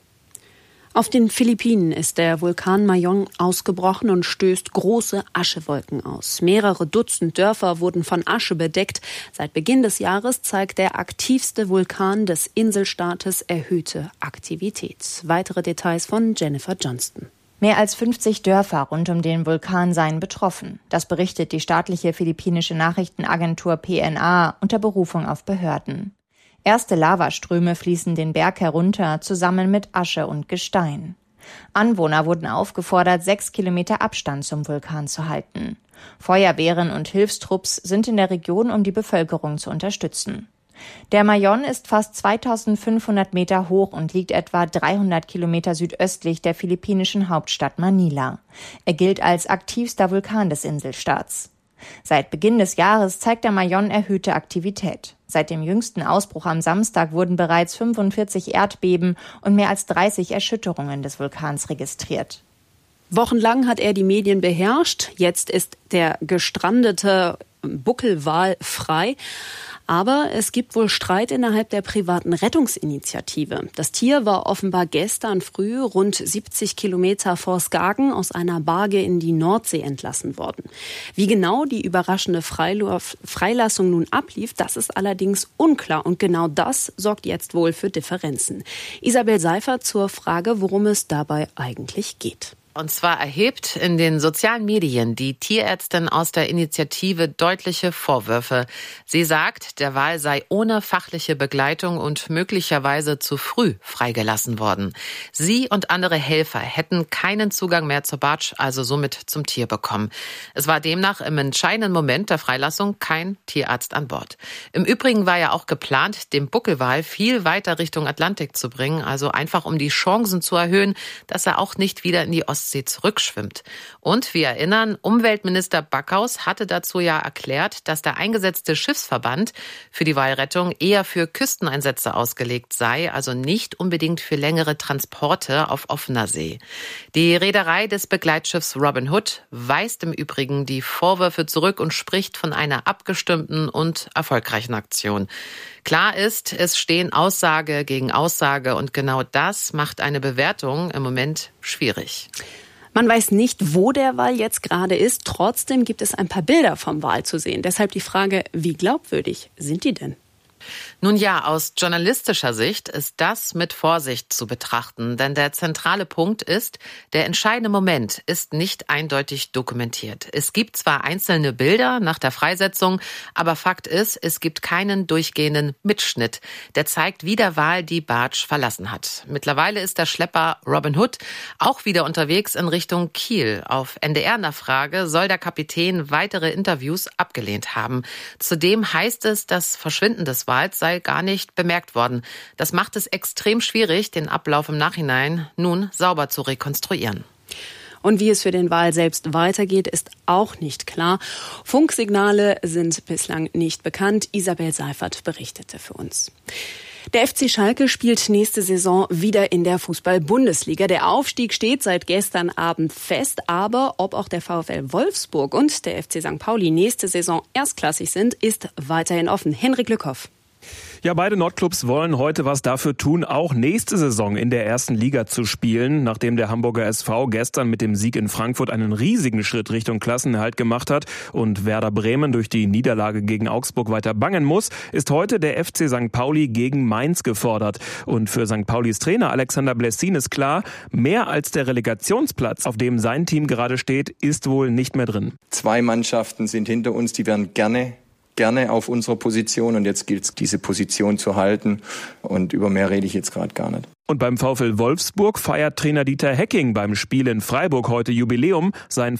Speaker 14: Auf den Philippinen ist der Vulkan Mayong ausgebrochen und stößt große Aschewolken aus. Mehrere Dutzend Dörfer wurden von Asche bedeckt. Seit Beginn des Jahres zeigt der aktivste Vulkan des Inselstaates erhöhte Aktivität. Weitere Details von Jennifer Johnston.
Speaker 24: Mehr als 50 Dörfer rund um den Vulkan seien betroffen. Das berichtet die staatliche philippinische Nachrichtenagentur PNA unter Berufung auf Behörden. Erste Lavaströme fließen den Berg herunter, zusammen mit Asche und Gestein. Anwohner wurden aufgefordert, 6 Kilometer Abstand zum Vulkan zu halten. Feuerwehren und Hilfstrupps sind in der Region, um die Bevölkerung zu unterstützen. Der Mayon ist fast 2500 Meter hoch und liegt etwa 300 Kilometer südöstlich der philippinischen Hauptstadt Manila. Er gilt als aktivster Vulkan des Inselstaats. Seit Beginn des Jahres zeigt der Mayon erhöhte Aktivität. Seit dem jüngsten Ausbruch am Samstag wurden bereits 45 Erdbeben und mehr als 30 Erschütterungen des Vulkans registriert.
Speaker 14: Wochenlang hat er die Medien beherrscht. Jetzt ist der gestrandete Buckelwal frei. Aber es gibt wohl Streit innerhalb der privaten Rettungsinitiative. Das Tier war offenbar gestern früh rund 70 Kilometer vor Skagen aus einer Barge in die Nordsee entlassen worden. Wie genau die überraschende Freilassung nun ablief, das ist allerdings unklar. Und genau das sorgt jetzt wohl für Differenzen. Isabel Seifert zur Frage, worum es dabei eigentlich geht.
Speaker 5: Und zwar erhebt in den sozialen Medien die Tierärztin aus der Initiative deutliche Vorwürfe. Sie sagt, der Wal sei ohne fachliche Begleitung und möglicherweise zu früh freigelassen worden. Sie und andere Helfer hätten keinen Zugang mehr zur Barge, also somit zum Tier bekommen. Es war demnach im entscheidenden Moment der Freilassung kein Tierarzt an Bord. Im Übrigen war ja auch geplant, den Buckelwal viel weiter Richtung Atlantik zu bringen, also einfach um die Chancen zu erhöhen, dass er auch nicht wieder in die Ostsee zurückschwimmt. Und wir erinnern, Umweltminister Backhaus hatte dazu ja erklärt, dass der eingesetzte Schiffsverband für die Walrettung eher für Küsteneinsätze ausgelegt sei, also nicht unbedingt für längere Transporte auf offener See. Die Reederei des Begleitschiffs Robin Hood weist im Übrigen die Vorwürfe zurück und spricht von einer abgestimmten und erfolgreichen Aktion. Klar ist, es stehen Aussage gegen Aussage und genau das macht eine Bewertung im Moment schwierig.
Speaker 14: Man weiß nicht, wo der Wal jetzt gerade ist. Trotzdem gibt es ein paar Bilder vom Wal zu sehen. Deshalb die Frage, wie glaubwürdig sind die denn?
Speaker 5: Nun ja, aus journalistischer Sicht ist das mit Vorsicht zu betrachten, denn der zentrale Punkt ist, der entscheidende Moment ist nicht eindeutig dokumentiert. Es gibt zwar einzelne Bilder nach der Freisetzung, aber Fakt ist, es gibt keinen durchgehenden Mitschnitt, der zeigt, wie der Wal die Barge verlassen hat. Mittlerweile ist der Schlepper Robin Hood auch wieder unterwegs in Richtung Kiel. Auf NDR-Nachfrage soll der Kapitän weitere Interviews abgelehnt haben. Zudem heißt es, das Verschwinden des Wals sei gar nicht bemerkt worden. Das macht es extrem schwierig, den Ablauf im Nachhinein nun sauber zu rekonstruieren.
Speaker 14: Und wie es für den Wal selbst weitergeht, ist auch nicht klar. Funksignale sind bislang nicht bekannt. Isabel Seifert berichtete für uns. Der FC Schalke spielt nächste Saison wieder in der Fußball-Bundesliga. Der Aufstieg steht seit gestern Abend fest, aber ob auch der VfL Wolfsburg und der FC St. Pauli nächste Saison erstklassig sind, ist weiterhin offen. Henrik Lückhoff.
Speaker 6: Ja, beide Nordclubs wollen heute was dafür tun, auch nächste Saison in der ersten Liga zu spielen. Nachdem der Hamburger SV gestern mit dem Sieg in Frankfurt einen riesigen Schritt Richtung Klassenerhalt gemacht hat und Werder Bremen durch die Niederlage gegen Augsburg weiter bangen muss, ist heute der FC St. Pauli gegen Mainz gefordert. Und für St. Paulis Trainer Alexander Blessin ist klar, mehr als der Relegationsplatz, auf dem sein Team gerade steht, ist wohl nicht mehr drin.
Speaker 8: 2 Mannschaften sind hinter uns, die wären gerne auf unserer Position und jetzt gilt es, diese Position zu halten und über mehr rede ich jetzt gerade gar nicht.
Speaker 6: Und beim VfL Wolfsburg feiert Trainer Dieter Hecking beim Spiel in Freiburg heute Jubiläum, sein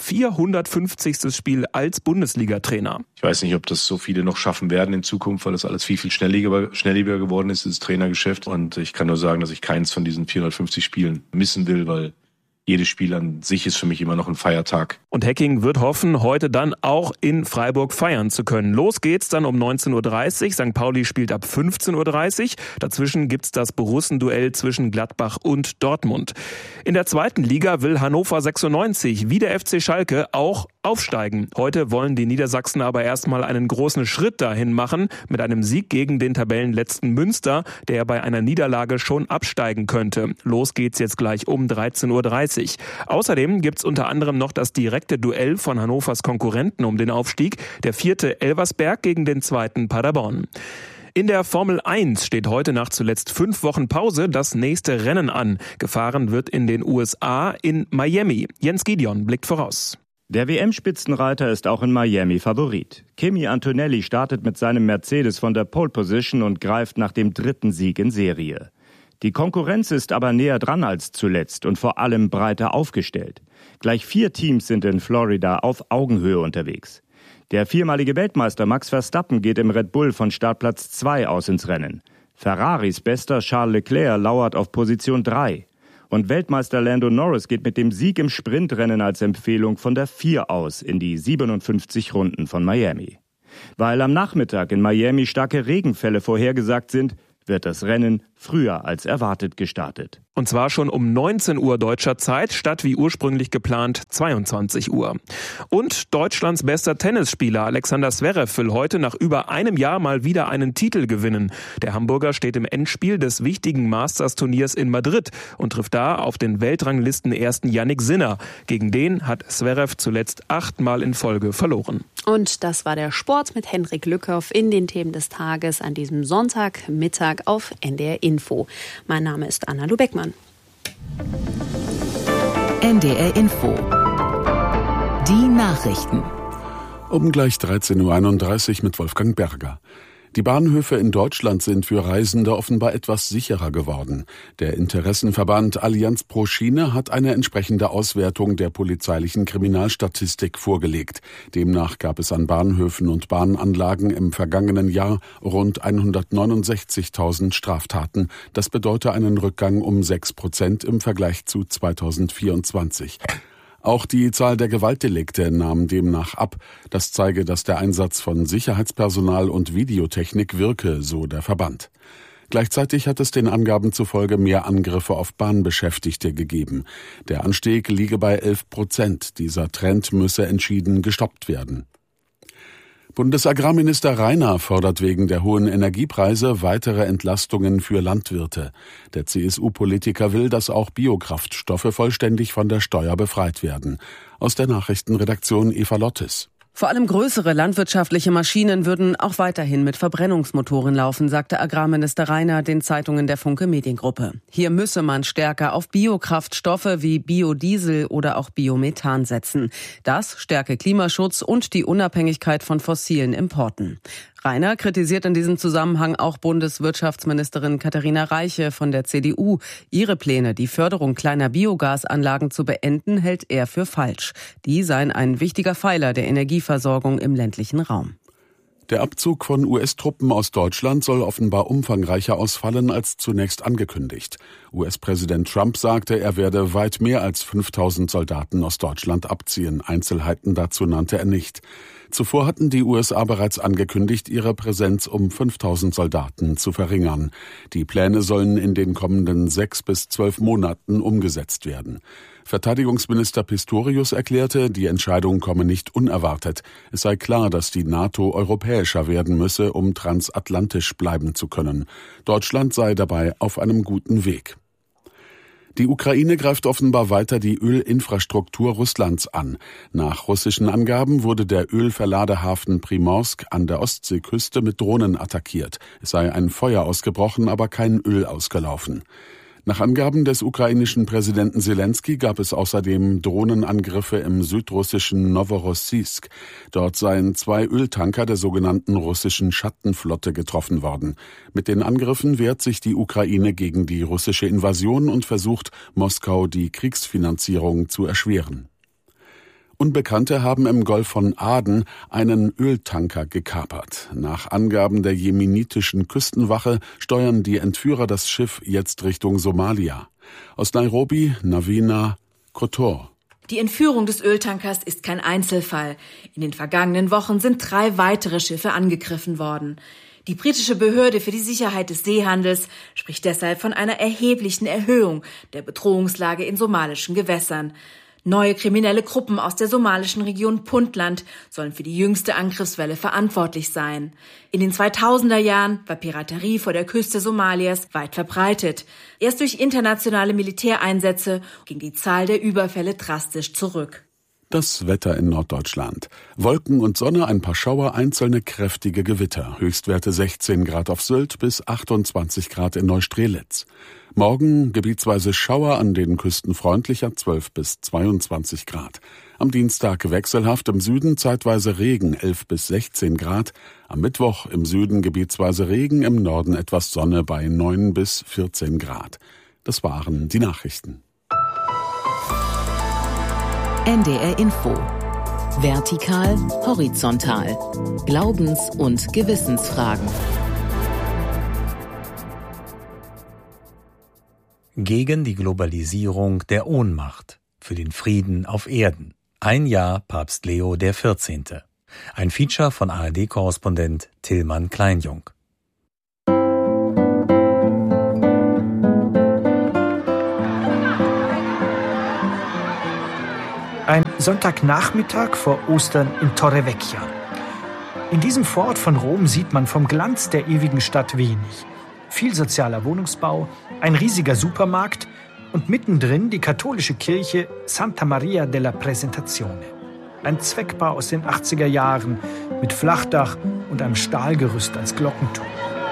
Speaker 6: 450. Spiel als Bundesliga-Trainer.
Speaker 9: Ich weiß nicht, ob das so viele noch schaffen werden in Zukunft, weil das alles viel schnelllebiger geworden ist, das Trainergeschäft. Und ich kann nur sagen, dass ich keins von diesen 450 Spielen missen will, weil jedes Spiel an sich ist für mich immer noch ein Feiertag.
Speaker 6: Und Hecking wird hoffen, heute dann auch in Freiburg feiern zu können. Los geht's dann um 19.30 Uhr. St. Pauli spielt ab 15.30 Uhr. Dazwischen gibt's das Borussenduell zwischen Gladbach und Dortmund. In der zweiten Liga will Hannover 96 wie der FC Schalke auch aufsteigen. Heute wollen die Niedersachsen aber erstmal einen großen Schritt dahin machen mit einem Sieg gegen den Tabellenletzten Münster, der bei einer Niederlage schon absteigen könnte. Los geht's jetzt gleich um 13.30 Uhr. Außerdem gibt's unter anderem noch das direkte Duell von Hannovers Konkurrenten um den Aufstieg, der 4. Elversberg gegen den 2. Paderborn. In der Formel 1 steht heute nach zuletzt 5 Wochen Pause das nächste Rennen an. Gefahren wird in den USA in Miami. Jens Gideon blickt voraus.
Speaker 25: Der WM-Spitzenreiter ist auch in Miami Favorit. Kimi Antonelli startet mit seinem Mercedes von der Pole Position und greift nach dem 3. Sieg in Serie. Die Konkurrenz ist aber näher dran als zuletzt und vor allem breiter aufgestellt. Gleich 4 Teams sind in Florida auf Augenhöhe unterwegs. Der viermalige Weltmeister Max Verstappen geht im Red Bull von Startplatz 2 aus ins Rennen. Ferraris bester Charles Leclerc lauert auf Position 3. Und Weltmeister Lando Norris geht mit dem Sieg im Sprintrennen als Empfehlung von der 4 aus in die 57 Runden von Miami. Weil am Nachmittag in Miami starke Regenfälle vorhergesagt sind, wird das Rennen früher als erwartet gestartet.
Speaker 6: Und zwar schon um 19 Uhr deutscher Zeit, statt wie ursprünglich geplant 22 Uhr. Und Deutschlands bester Tennisspieler Alexander Zverev will heute nach über einem Jahr mal wieder einen Titel gewinnen. Der Hamburger steht im Endspiel des wichtigen Masters-Turniers in Madrid und trifft da auf den Weltranglisten-Ersten Jannik Sinner. Gegen den hat Zverev zuletzt 8-mal in Folge verloren.
Speaker 14: Und das war der Sport mit Henrik Lückhoff in den Themen des Tages an diesem Sonntagmittag auf NDR Info. Mein Name ist Anna Lubeckmann.
Speaker 10: NDR Info. Die Nachrichten.
Speaker 11: Um gleich 13.31 Uhr mit Wolfgang Berger. Die Bahnhöfe in Deutschland sind für Reisende offenbar etwas sicherer geworden. Der Interessenverband Allianz pro Schiene hat eine entsprechende Auswertung der polizeilichen Kriminalstatistik vorgelegt. Demnach gab es an Bahnhöfen und Bahnanlagen im vergangenen Jahr rund 169.000 Straftaten. Das bedeutet einen Rückgang um 6% im Vergleich zu 2024. Auch die Zahl der Gewaltdelikte nahm demnach ab. Das zeige, dass der Einsatz von Sicherheitspersonal und Videotechnik wirke, so der Verband. Gleichzeitig hat es den Angaben zufolge mehr Angriffe auf Bahnbeschäftigte gegeben. Der Anstieg liege bei 11%. Dieser Trend müsse entschieden gestoppt werden. Bundesagrarminister Rainer fordert wegen der hohen Energiepreise weitere Entlastungen für Landwirte. Der CSU-Politiker will, dass auch Biokraftstoffe vollständig von der Steuer befreit werden. Aus der Nachrichtenredaktion Eva Lottes.
Speaker 2: Vor allem größere landwirtschaftliche Maschinen würden auch weiterhin mit Verbrennungsmotoren laufen, sagte Agrarminister Rainer den Zeitungen der Funke Mediengruppe. Hier müsse man stärker auf Biokraftstoffe wie Biodiesel oder auch Biomethan setzen. Das stärke Klimaschutz und die Unabhängigkeit von fossilen Importen. Rainer kritisiert in diesem Zusammenhang auch Bundeswirtschaftsministerin Katharina Reiche von der CDU. Ihre Pläne, die Förderung kleiner Biogasanlagen zu beenden, hält er für falsch. Die seien ein wichtiger Pfeiler der Energieversorgung im ländlichen Raum.
Speaker 11: Der Abzug von US-Truppen aus Deutschland soll offenbar umfangreicher ausfallen als zunächst angekündigt. US-Präsident Trump sagte, er werde weit mehr als 5.000 Soldaten aus Deutschland abziehen. Einzelheiten dazu nannte er nicht. Zuvor hatten die USA bereits angekündigt, ihre Präsenz um 5.000 Soldaten zu verringern. Die Pläne sollen in den kommenden 6 bis 12 Monaten umgesetzt werden. Verteidigungsminister Pistorius erklärte, die Entscheidung komme nicht unerwartet. Es sei klar, dass die NATO europäischer werden müsse, um transatlantisch bleiben zu können. Deutschland sei dabei auf einem guten Weg. Die Ukraine greift offenbar weiter die Ölinfrastruktur Russlands an. Nach russischen Angaben wurde der Ölverladehafen Primorsk an der Ostseeküste mit Drohnen attackiert. Es sei ein Feuer ausgebrochen, aber kein Öl ausgelaufen. Nach Angaben des ukrainischen Präsidenten Selenskyj gab es außerdem Drohnenangriffe im südrussischen Noworossiysk. Dort seien 2 Öltanker der sogenannten russischen Schattenflotte getroffen worden. Mit den Angriffen wehrt sich die Ukraine gegen die russische Invasion und versucht, Moskau die Kriegsfinanzierung zu erschweren. Unbekannte haben im Golf von Aden einen Öltanker gekapert. Nach Angaben der jemenitischen Küstenwache steuern die Entführer das Schiff jetzt Richtung Somalia. Aus Nairobi, Navina Kotor.
Speaker 4: Die Entführung des Öltankers ist kein Einzelfall. In den vergangenen Wochen sind 3 weitere Schiffe angegriffen worden. Die britische Behörde für die Sicherheit des Seehandels spricht deshalb von einer erheblichen Erhöhung der Bedrohungslage in somalischen Gewässern. Neue kriminelle Gruppen aus der somalischen Region Puntland sollen für die jüngste Angriffswelle verantwortlich sein. In den 2000er Jahren war Piraterie vor der Küste Somalias weit verbreitet. Erst durch internationale Militäreinsätze ging die Zahl der Überfälle drastisch zurück.
Speaker 11: Das Wetter in Norddeutschland. Wolken und Sonne, ein paar Schauer, einzelne kräftige Gewitter. Höchstwerte 16 Grad auf Sylt bis 28 Grad in Neustrelitz. Morgen gebietsweise Schauer, an den Küsten freundlicher 12 bis 22 Grad. Am Dienstag wechselhaft, im Süden zeitweise Regen 11 bis 16 Grad. Am Mittwoch im Süden gebietsweise Regen, im Norden etwas Sonne bei 9 bis 14 Grad. Das waren die Nachrichten.
Speaker 10: NDR Info. Vertikal, horizontal. Glaubens- und Gewissensfragen.
Speaker 7: Gegen die Globalisierung der Ohnmacht. Für den Frieden auf Erden. Ein Jahr Papst Leo XIV. Ein Feature von ARD-Korrespondent Tillmann Kleinjung.
Speaker 12: Ein Sonntagnachmittag vor Ostern in Torrevecchia. In diesem Vorort von Rom sieht man vom Glanz der ewigen Stadt wenig. Viel sozialer Wohnungsbau, ein riesiger Supermarkt und mittendrin die katholische Kirche Santa Maria della Presentazione. Ein Zweckbau aus den 80er Jahren mit Flachdach und einem Stahlgerüst als Glockenturm.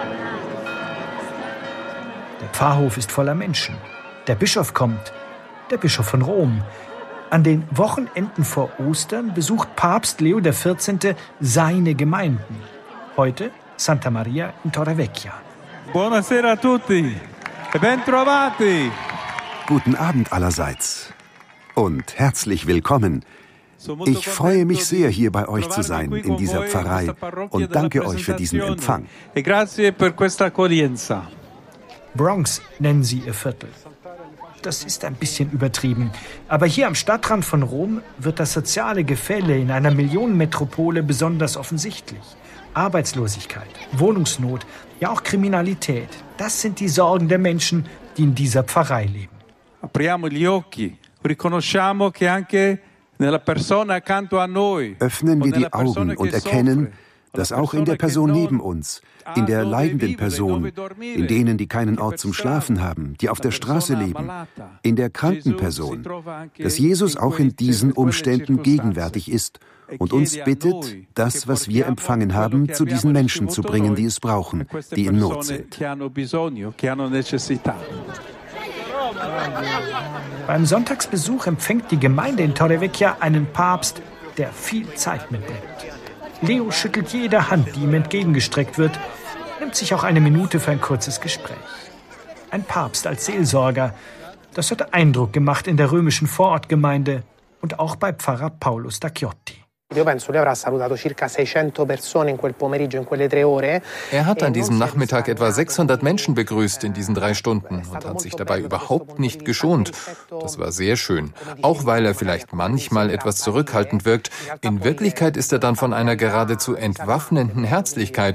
Speaker 12: Der Pfarrhof ist voller Menschen. Der Bischof kommt, der Bischof von Rom. An den Wochenenden vor Ostern besucht Papst Leo XIV. Seine Gemeinden. Heute Santa Maria in Torrevecchia.
Speaker 13: Buonasera a tutti e ben trovati.
Speaker 15: Guten Abend allerseits und herzlich willkommen. Ich freue mich sehr, hier bei euch zu sein in dieser Pfarrei und danke euch für diesen Empfang.
Speaker 12: Bronx nennen sie ihr Viertel. Das ist ein bisschen übertrieben. Aber hier am Stadtrand von Rom wird das soziale Gefälle in einer Millionenmetropole besonders offensichtlich. Arbeitslosigkeit, Wohnungsnot, ja auch Kriminalität. Das sind die Sorgen der Menschen, die in dieser Pfarrei leben.
Speaker 13: Apriamo gli occhi, riconosciamo che anche nella persona accanto a noi.
Speaker 15: Öffnen wir die Augen und erkennen, dass auch in der Person neben uns, in der leidenden Person, in denen, die keinen Ort zum Schlafen haben, die auf der Straße leben, in der kranken Person, dass Jesus auch in diesen Umständen gegenwärtig ist und uns bittet, das, was wir empfangen haben, zu diesen Menschen zu bringen, die es brauchen, die in Not sind.
Speaker 12: Beim Sonntagsbesuch empfängt die Gemeinde in Torrevecchia einen Papst, der viel Zeit mitbringt. Leo schüttelt jede Hand, die ihm entgegengestreckt wird, nimmt sich auch eine Minute für ein kurzes Gespräch. Ein Papst als Seelsorger, das hat Eindruck gemacht in der römischen Vorortgemeinde und auch bei Pfarrer Paolo Stacchiotti.
Speaker 16: Er hat an diesem Nachmittag etwa 600 Menschen begrüßt in diesen 3 Stunden und hat sich dabei überhaupt nicht geschont. Das war sehr schön. Auch weil er vielleicht manchmal etwas zurückhaltend wirkt. In Wirklichkeit ist er dann von einer geradezu entwaffnenden Herzlichkeit.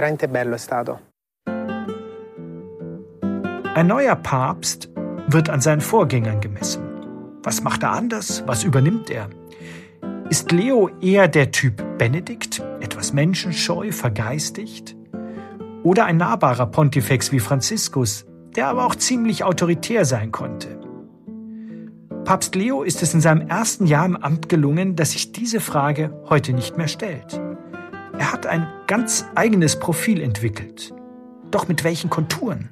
Speaker 12: Ein neuer Papst wird an seinen Vorgängern gemessen. Was macht er anders? Was übernimmt er? Ist Leo eher der Typ Benedikt, etwas menschenscheu, vergeistigt? Oder ein nahbarer Pontifex wie Franziskus, der aber auch ziemlich autoritär sein konnte? Papst Leo ist es in seinem ersten Jahr im Amt gelungen, dass sich diese Frage heute nicht mehr stellt. Er hat ein ganz eigenes Profil entwickelt. Doch mit welchen Konturen?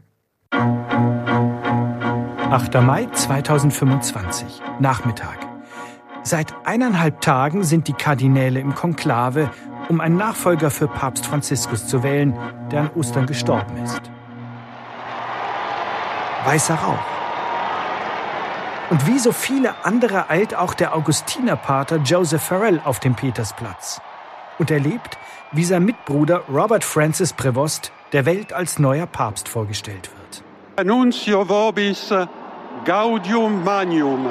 Speaker 12: 8. Mai 2025, Nachmittag. Seit 1,5 Tagen sind die Kardinäle im Konklave, um einen Nachfolger für Papst Franziskus zu wählen, der an Ostern gestorben ist. Weißer Rauch. Und wie so viele andere eilt auch der Augustinerpater Joseph Farrell auf den Petersplatz und erlebt, wie sein Mitbruder Robert Francis Prevost der Welt als neuer Papst vorgestellt wird.
Speaker 26: Annuncio vobis gaudium magnum.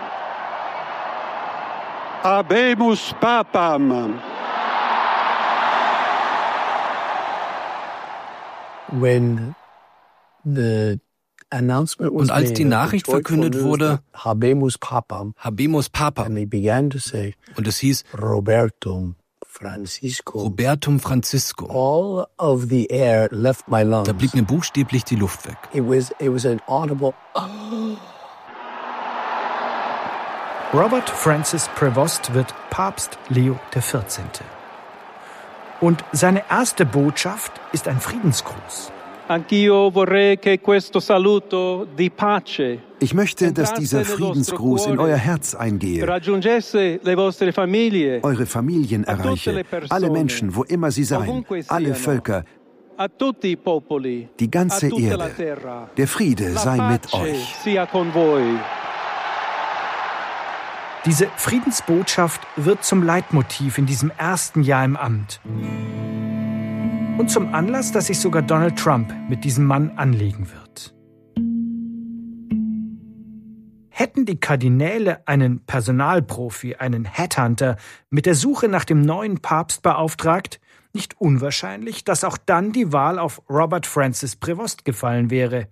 Speaker 26: Habemus Papam.
Speaker 27: Und als die Nachricht verkündet wurde, Habemus Papam, und es hieß Robertum Francisco, da blieb mir buchstäblich die Luft weg.
Speaker 12: Robert Francis Prevost wird Papst Leo XIV. Und seine erste Botschaft ist ein Friedensgruß.
Speaker 15: Ich möchte, dass dieser Friedensgruß in euer Herz eingehe, eure Familien erreiche, alle Menschen, wo immer sie seien, alle Völker, die ganze Erde. Der Friede sei mit euch.
Speaker 12: Diese Friedensbotschaft wird zum Leitmotiv in diesem ersten Jahr im Amt. Und zum Anlass, dass sich sogar Donald Trump mit diesem Mann anlegen wird. Hätten die Kardinäle einen Personalprofi, einen Headhunter, mit der Suche nach dem neuen Papst beauftragt, nicht unwahrscheinlich, dass auch dann die Wahl auf Robert Francis Prevost gefallen wäre.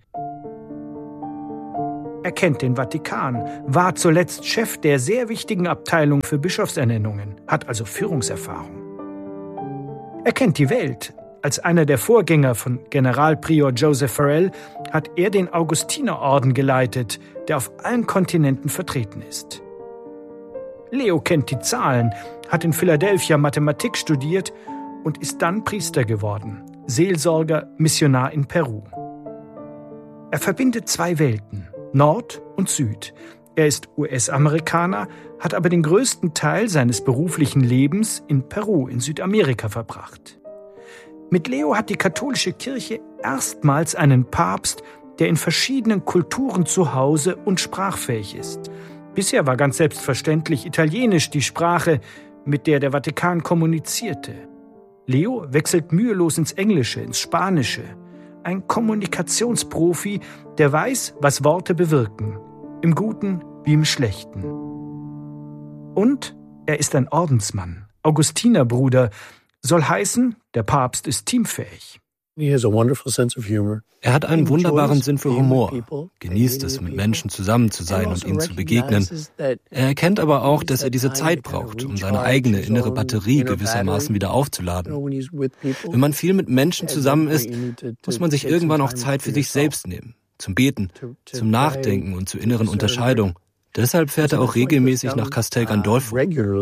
Speaker 12: Er kennt den Vatikan, war zuletzt Chef der sehr wichtigen Abteilung für Bischofsernennungen, hat also Führungserfahrung. Er kennt die Welt. Als einer der Vorgänger von Generalprior Joseph Farrell hat er den Augustinerorden geleitet, der auf allen Kontinenten vertreten ist. Leo kennt die Zahlen, hat in Philadelphia Mathematik studiert und ist dann Priester geworden, Seelsorger, Missionar in Peru. Er verbindet zwei Welten, Nord und Süd. Er ist US-Amerikaner, hat aber den größten Teil seines beruflichen Lebens in Peru in Südamerika verbracht. Mit Leo hat die katholische Kirche erstmals einen Papst, der in verschiedenen Kulturen zu Hause und sprachfähig ist. Bisher war ganz selbstverständlich Italienisch die Sprache, mit der der Vatikan kommunizierte. Leo wechselt mühelos ins Englische, ins Spanische. Ein Kommunikationsprofi, der weiß, was Worte bewirken. Im Guten wie im Schlechten. Und er ist ein Ordensmann, Augustinerbruder, soll heißen, der Papst ist teamfähig.
Speaker 27: Er hat einen wunderbaren Sinn für Humor, genießt es, mit Menschen zusammen zu sein und ihnen zu begegnen. Er erkennt aber auch, dass er diese Zeit braucht, um seine eigene innere Batterie gewissermaßen wieder aufzuladen. Wenn man viel mit Menschen zusammen ist, muss man sich irgendwann auch Zeit für sich selbst nehmen, zum Beten, zum Nachdenken und zur inneren Unterscheidung. Deshalb fährt er auch regelmäßig nach Castel Gandolfo.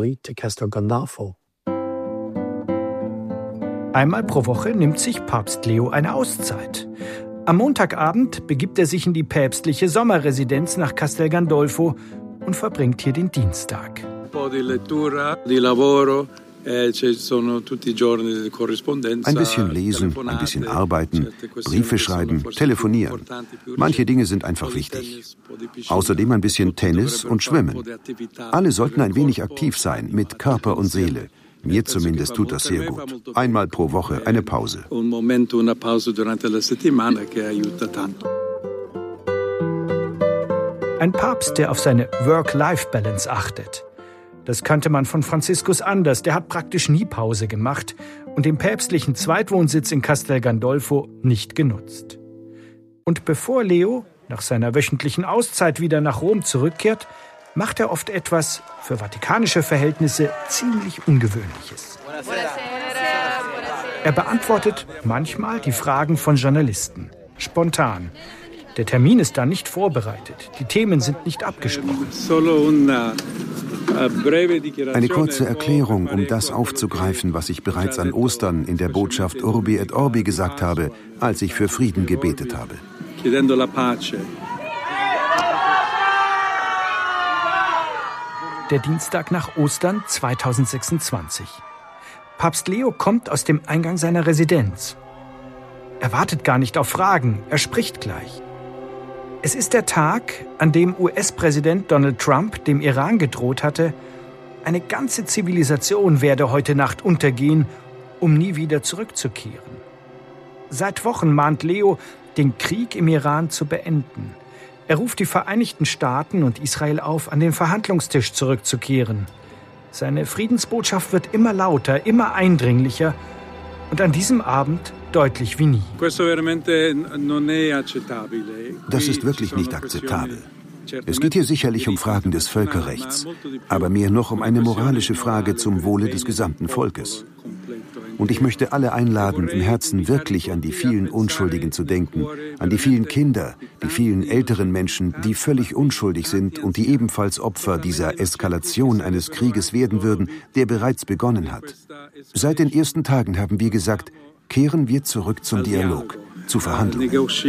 Speaker 12: Einmal pro Woche nimmt sich Papst Leo eine Auszeit. Am Montagabend begibt er sich in die päpstliche Sommerresidenz nach Castel Gandolfo und verbringt hier den Dienstag.
Speaker 15: Ein bisschen lesen, ein bisschen arbeiten, Briefe schreiben, telefonieren. Manche Dinge sind einfach wichtig. Außerdem ein bisschen Tennis und Schwimmen. Alle sollten ein wenig aktiv sein, mit Körper und Seele. Mir zumindest tut das sehr gut. Einmal pro Woche eine Pause.
Speaker 12: Ein Papst, der auf seine Work-Life-Balance achtet. Das kannte man von Franziskus anders. Der hat praktisch nie Pause gemacht und den päpstlichen Zweitwohnsitz in Castel Gandolfo nicht genutzt. Und bevor Leo nach seiner wöchentlichen Auszeit wieder nach Rom zurückkehrt, macht er oft etwas, für vatikanische Verhältnisse, ziemlich Ungewöhnliches. Er beantwortet manchmal die Fragen von Journalisten. Spontan. Der Termin ist dann nicht vorbereitet. Die Themen sind nicht abgesprochen.
Speaker 15: Eine kurze Erklärung, um das aufzugreifen, was ich bereits an Ostern in der Botschaft Urbi et Orbi gesagt habe, als ich für Frieden gebetet habe.
Speaker 12: Der Dienstag nach Ostern 2026. Papst Leo kommt aus dem Eingang seiner Residenz. Er wartet gar nicht auf Fragen, er spricht gleich. Es ist der Tag, an dem US-Präsident Donald Trump dem Iran gedroht hatte, eine ganze Zivilisation werde heute Nacht untergehen, um nie wieder zurückzukehren. Seit Wochen mahnt Leo, den Krieg im Iran zu beenden. Er ruft die Vereinigten Staaten und Israel auf, an den Verhandlungstisch zurückzukehren. Seine Friedensbotschaft wird immer lauter, immer eindringlicher und an diesem Abend deutlich wie nie.
Speaker 15: Das ist wirklich nicht akzeptabel. Es geht hier sicherlich um Fragen des Völkerrechts, aber mehr noch um eine moralische Frage zum Wohle des gesamten Volkes. Und ich möchte alle einladen, im Herzen wirklich an die vielen Unschuldigen zu denken, an die vielen Kinder, die vielen älteren Menschen, die völlig unschuldig sind und die ebenfalls Opfer dieser Eskalation eines Krieges werden würden, der bereits begonnen hat. Seit den ersten Tagen haben wir gesagt, kehren wir zurück zum Dialog, zu Verhandlungen.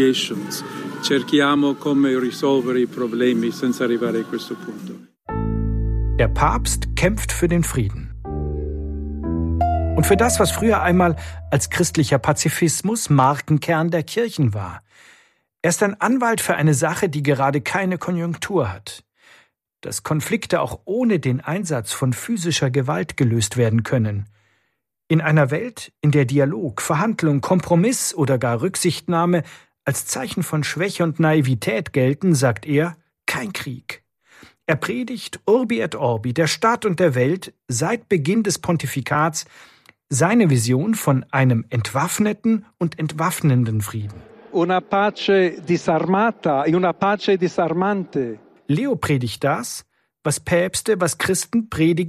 Speaker 12: Der Papst kämpft für den Frieden. Und für das, was früher einmal als christlicher Pazifismus Markenkern der Kirchen war. Er ist ein Anwalt für eine Sache, die gerade keine Konjunktur hat. Dass Konflikte auch ohne den Einsatz von physischer Gewalt gelöst werden können. In einer Welt, in der Dialog, Verhandlung, Kompromiss oder gar Rücksichtnahme als Zeichen von Schwäche und Naivität gelten, sagt er, kein Krieg. Er predigt Urbi et Orbi, der Staat und der Welt, seit Beginn des Pontifikats, seine Vision von einem entwaffneten und entwaffnenden Frieden.
Speaker 26: Una pace disarmata e una pace disarmante.
Speaker 12: Leo predigt das, was Päpste, was Christen predigen,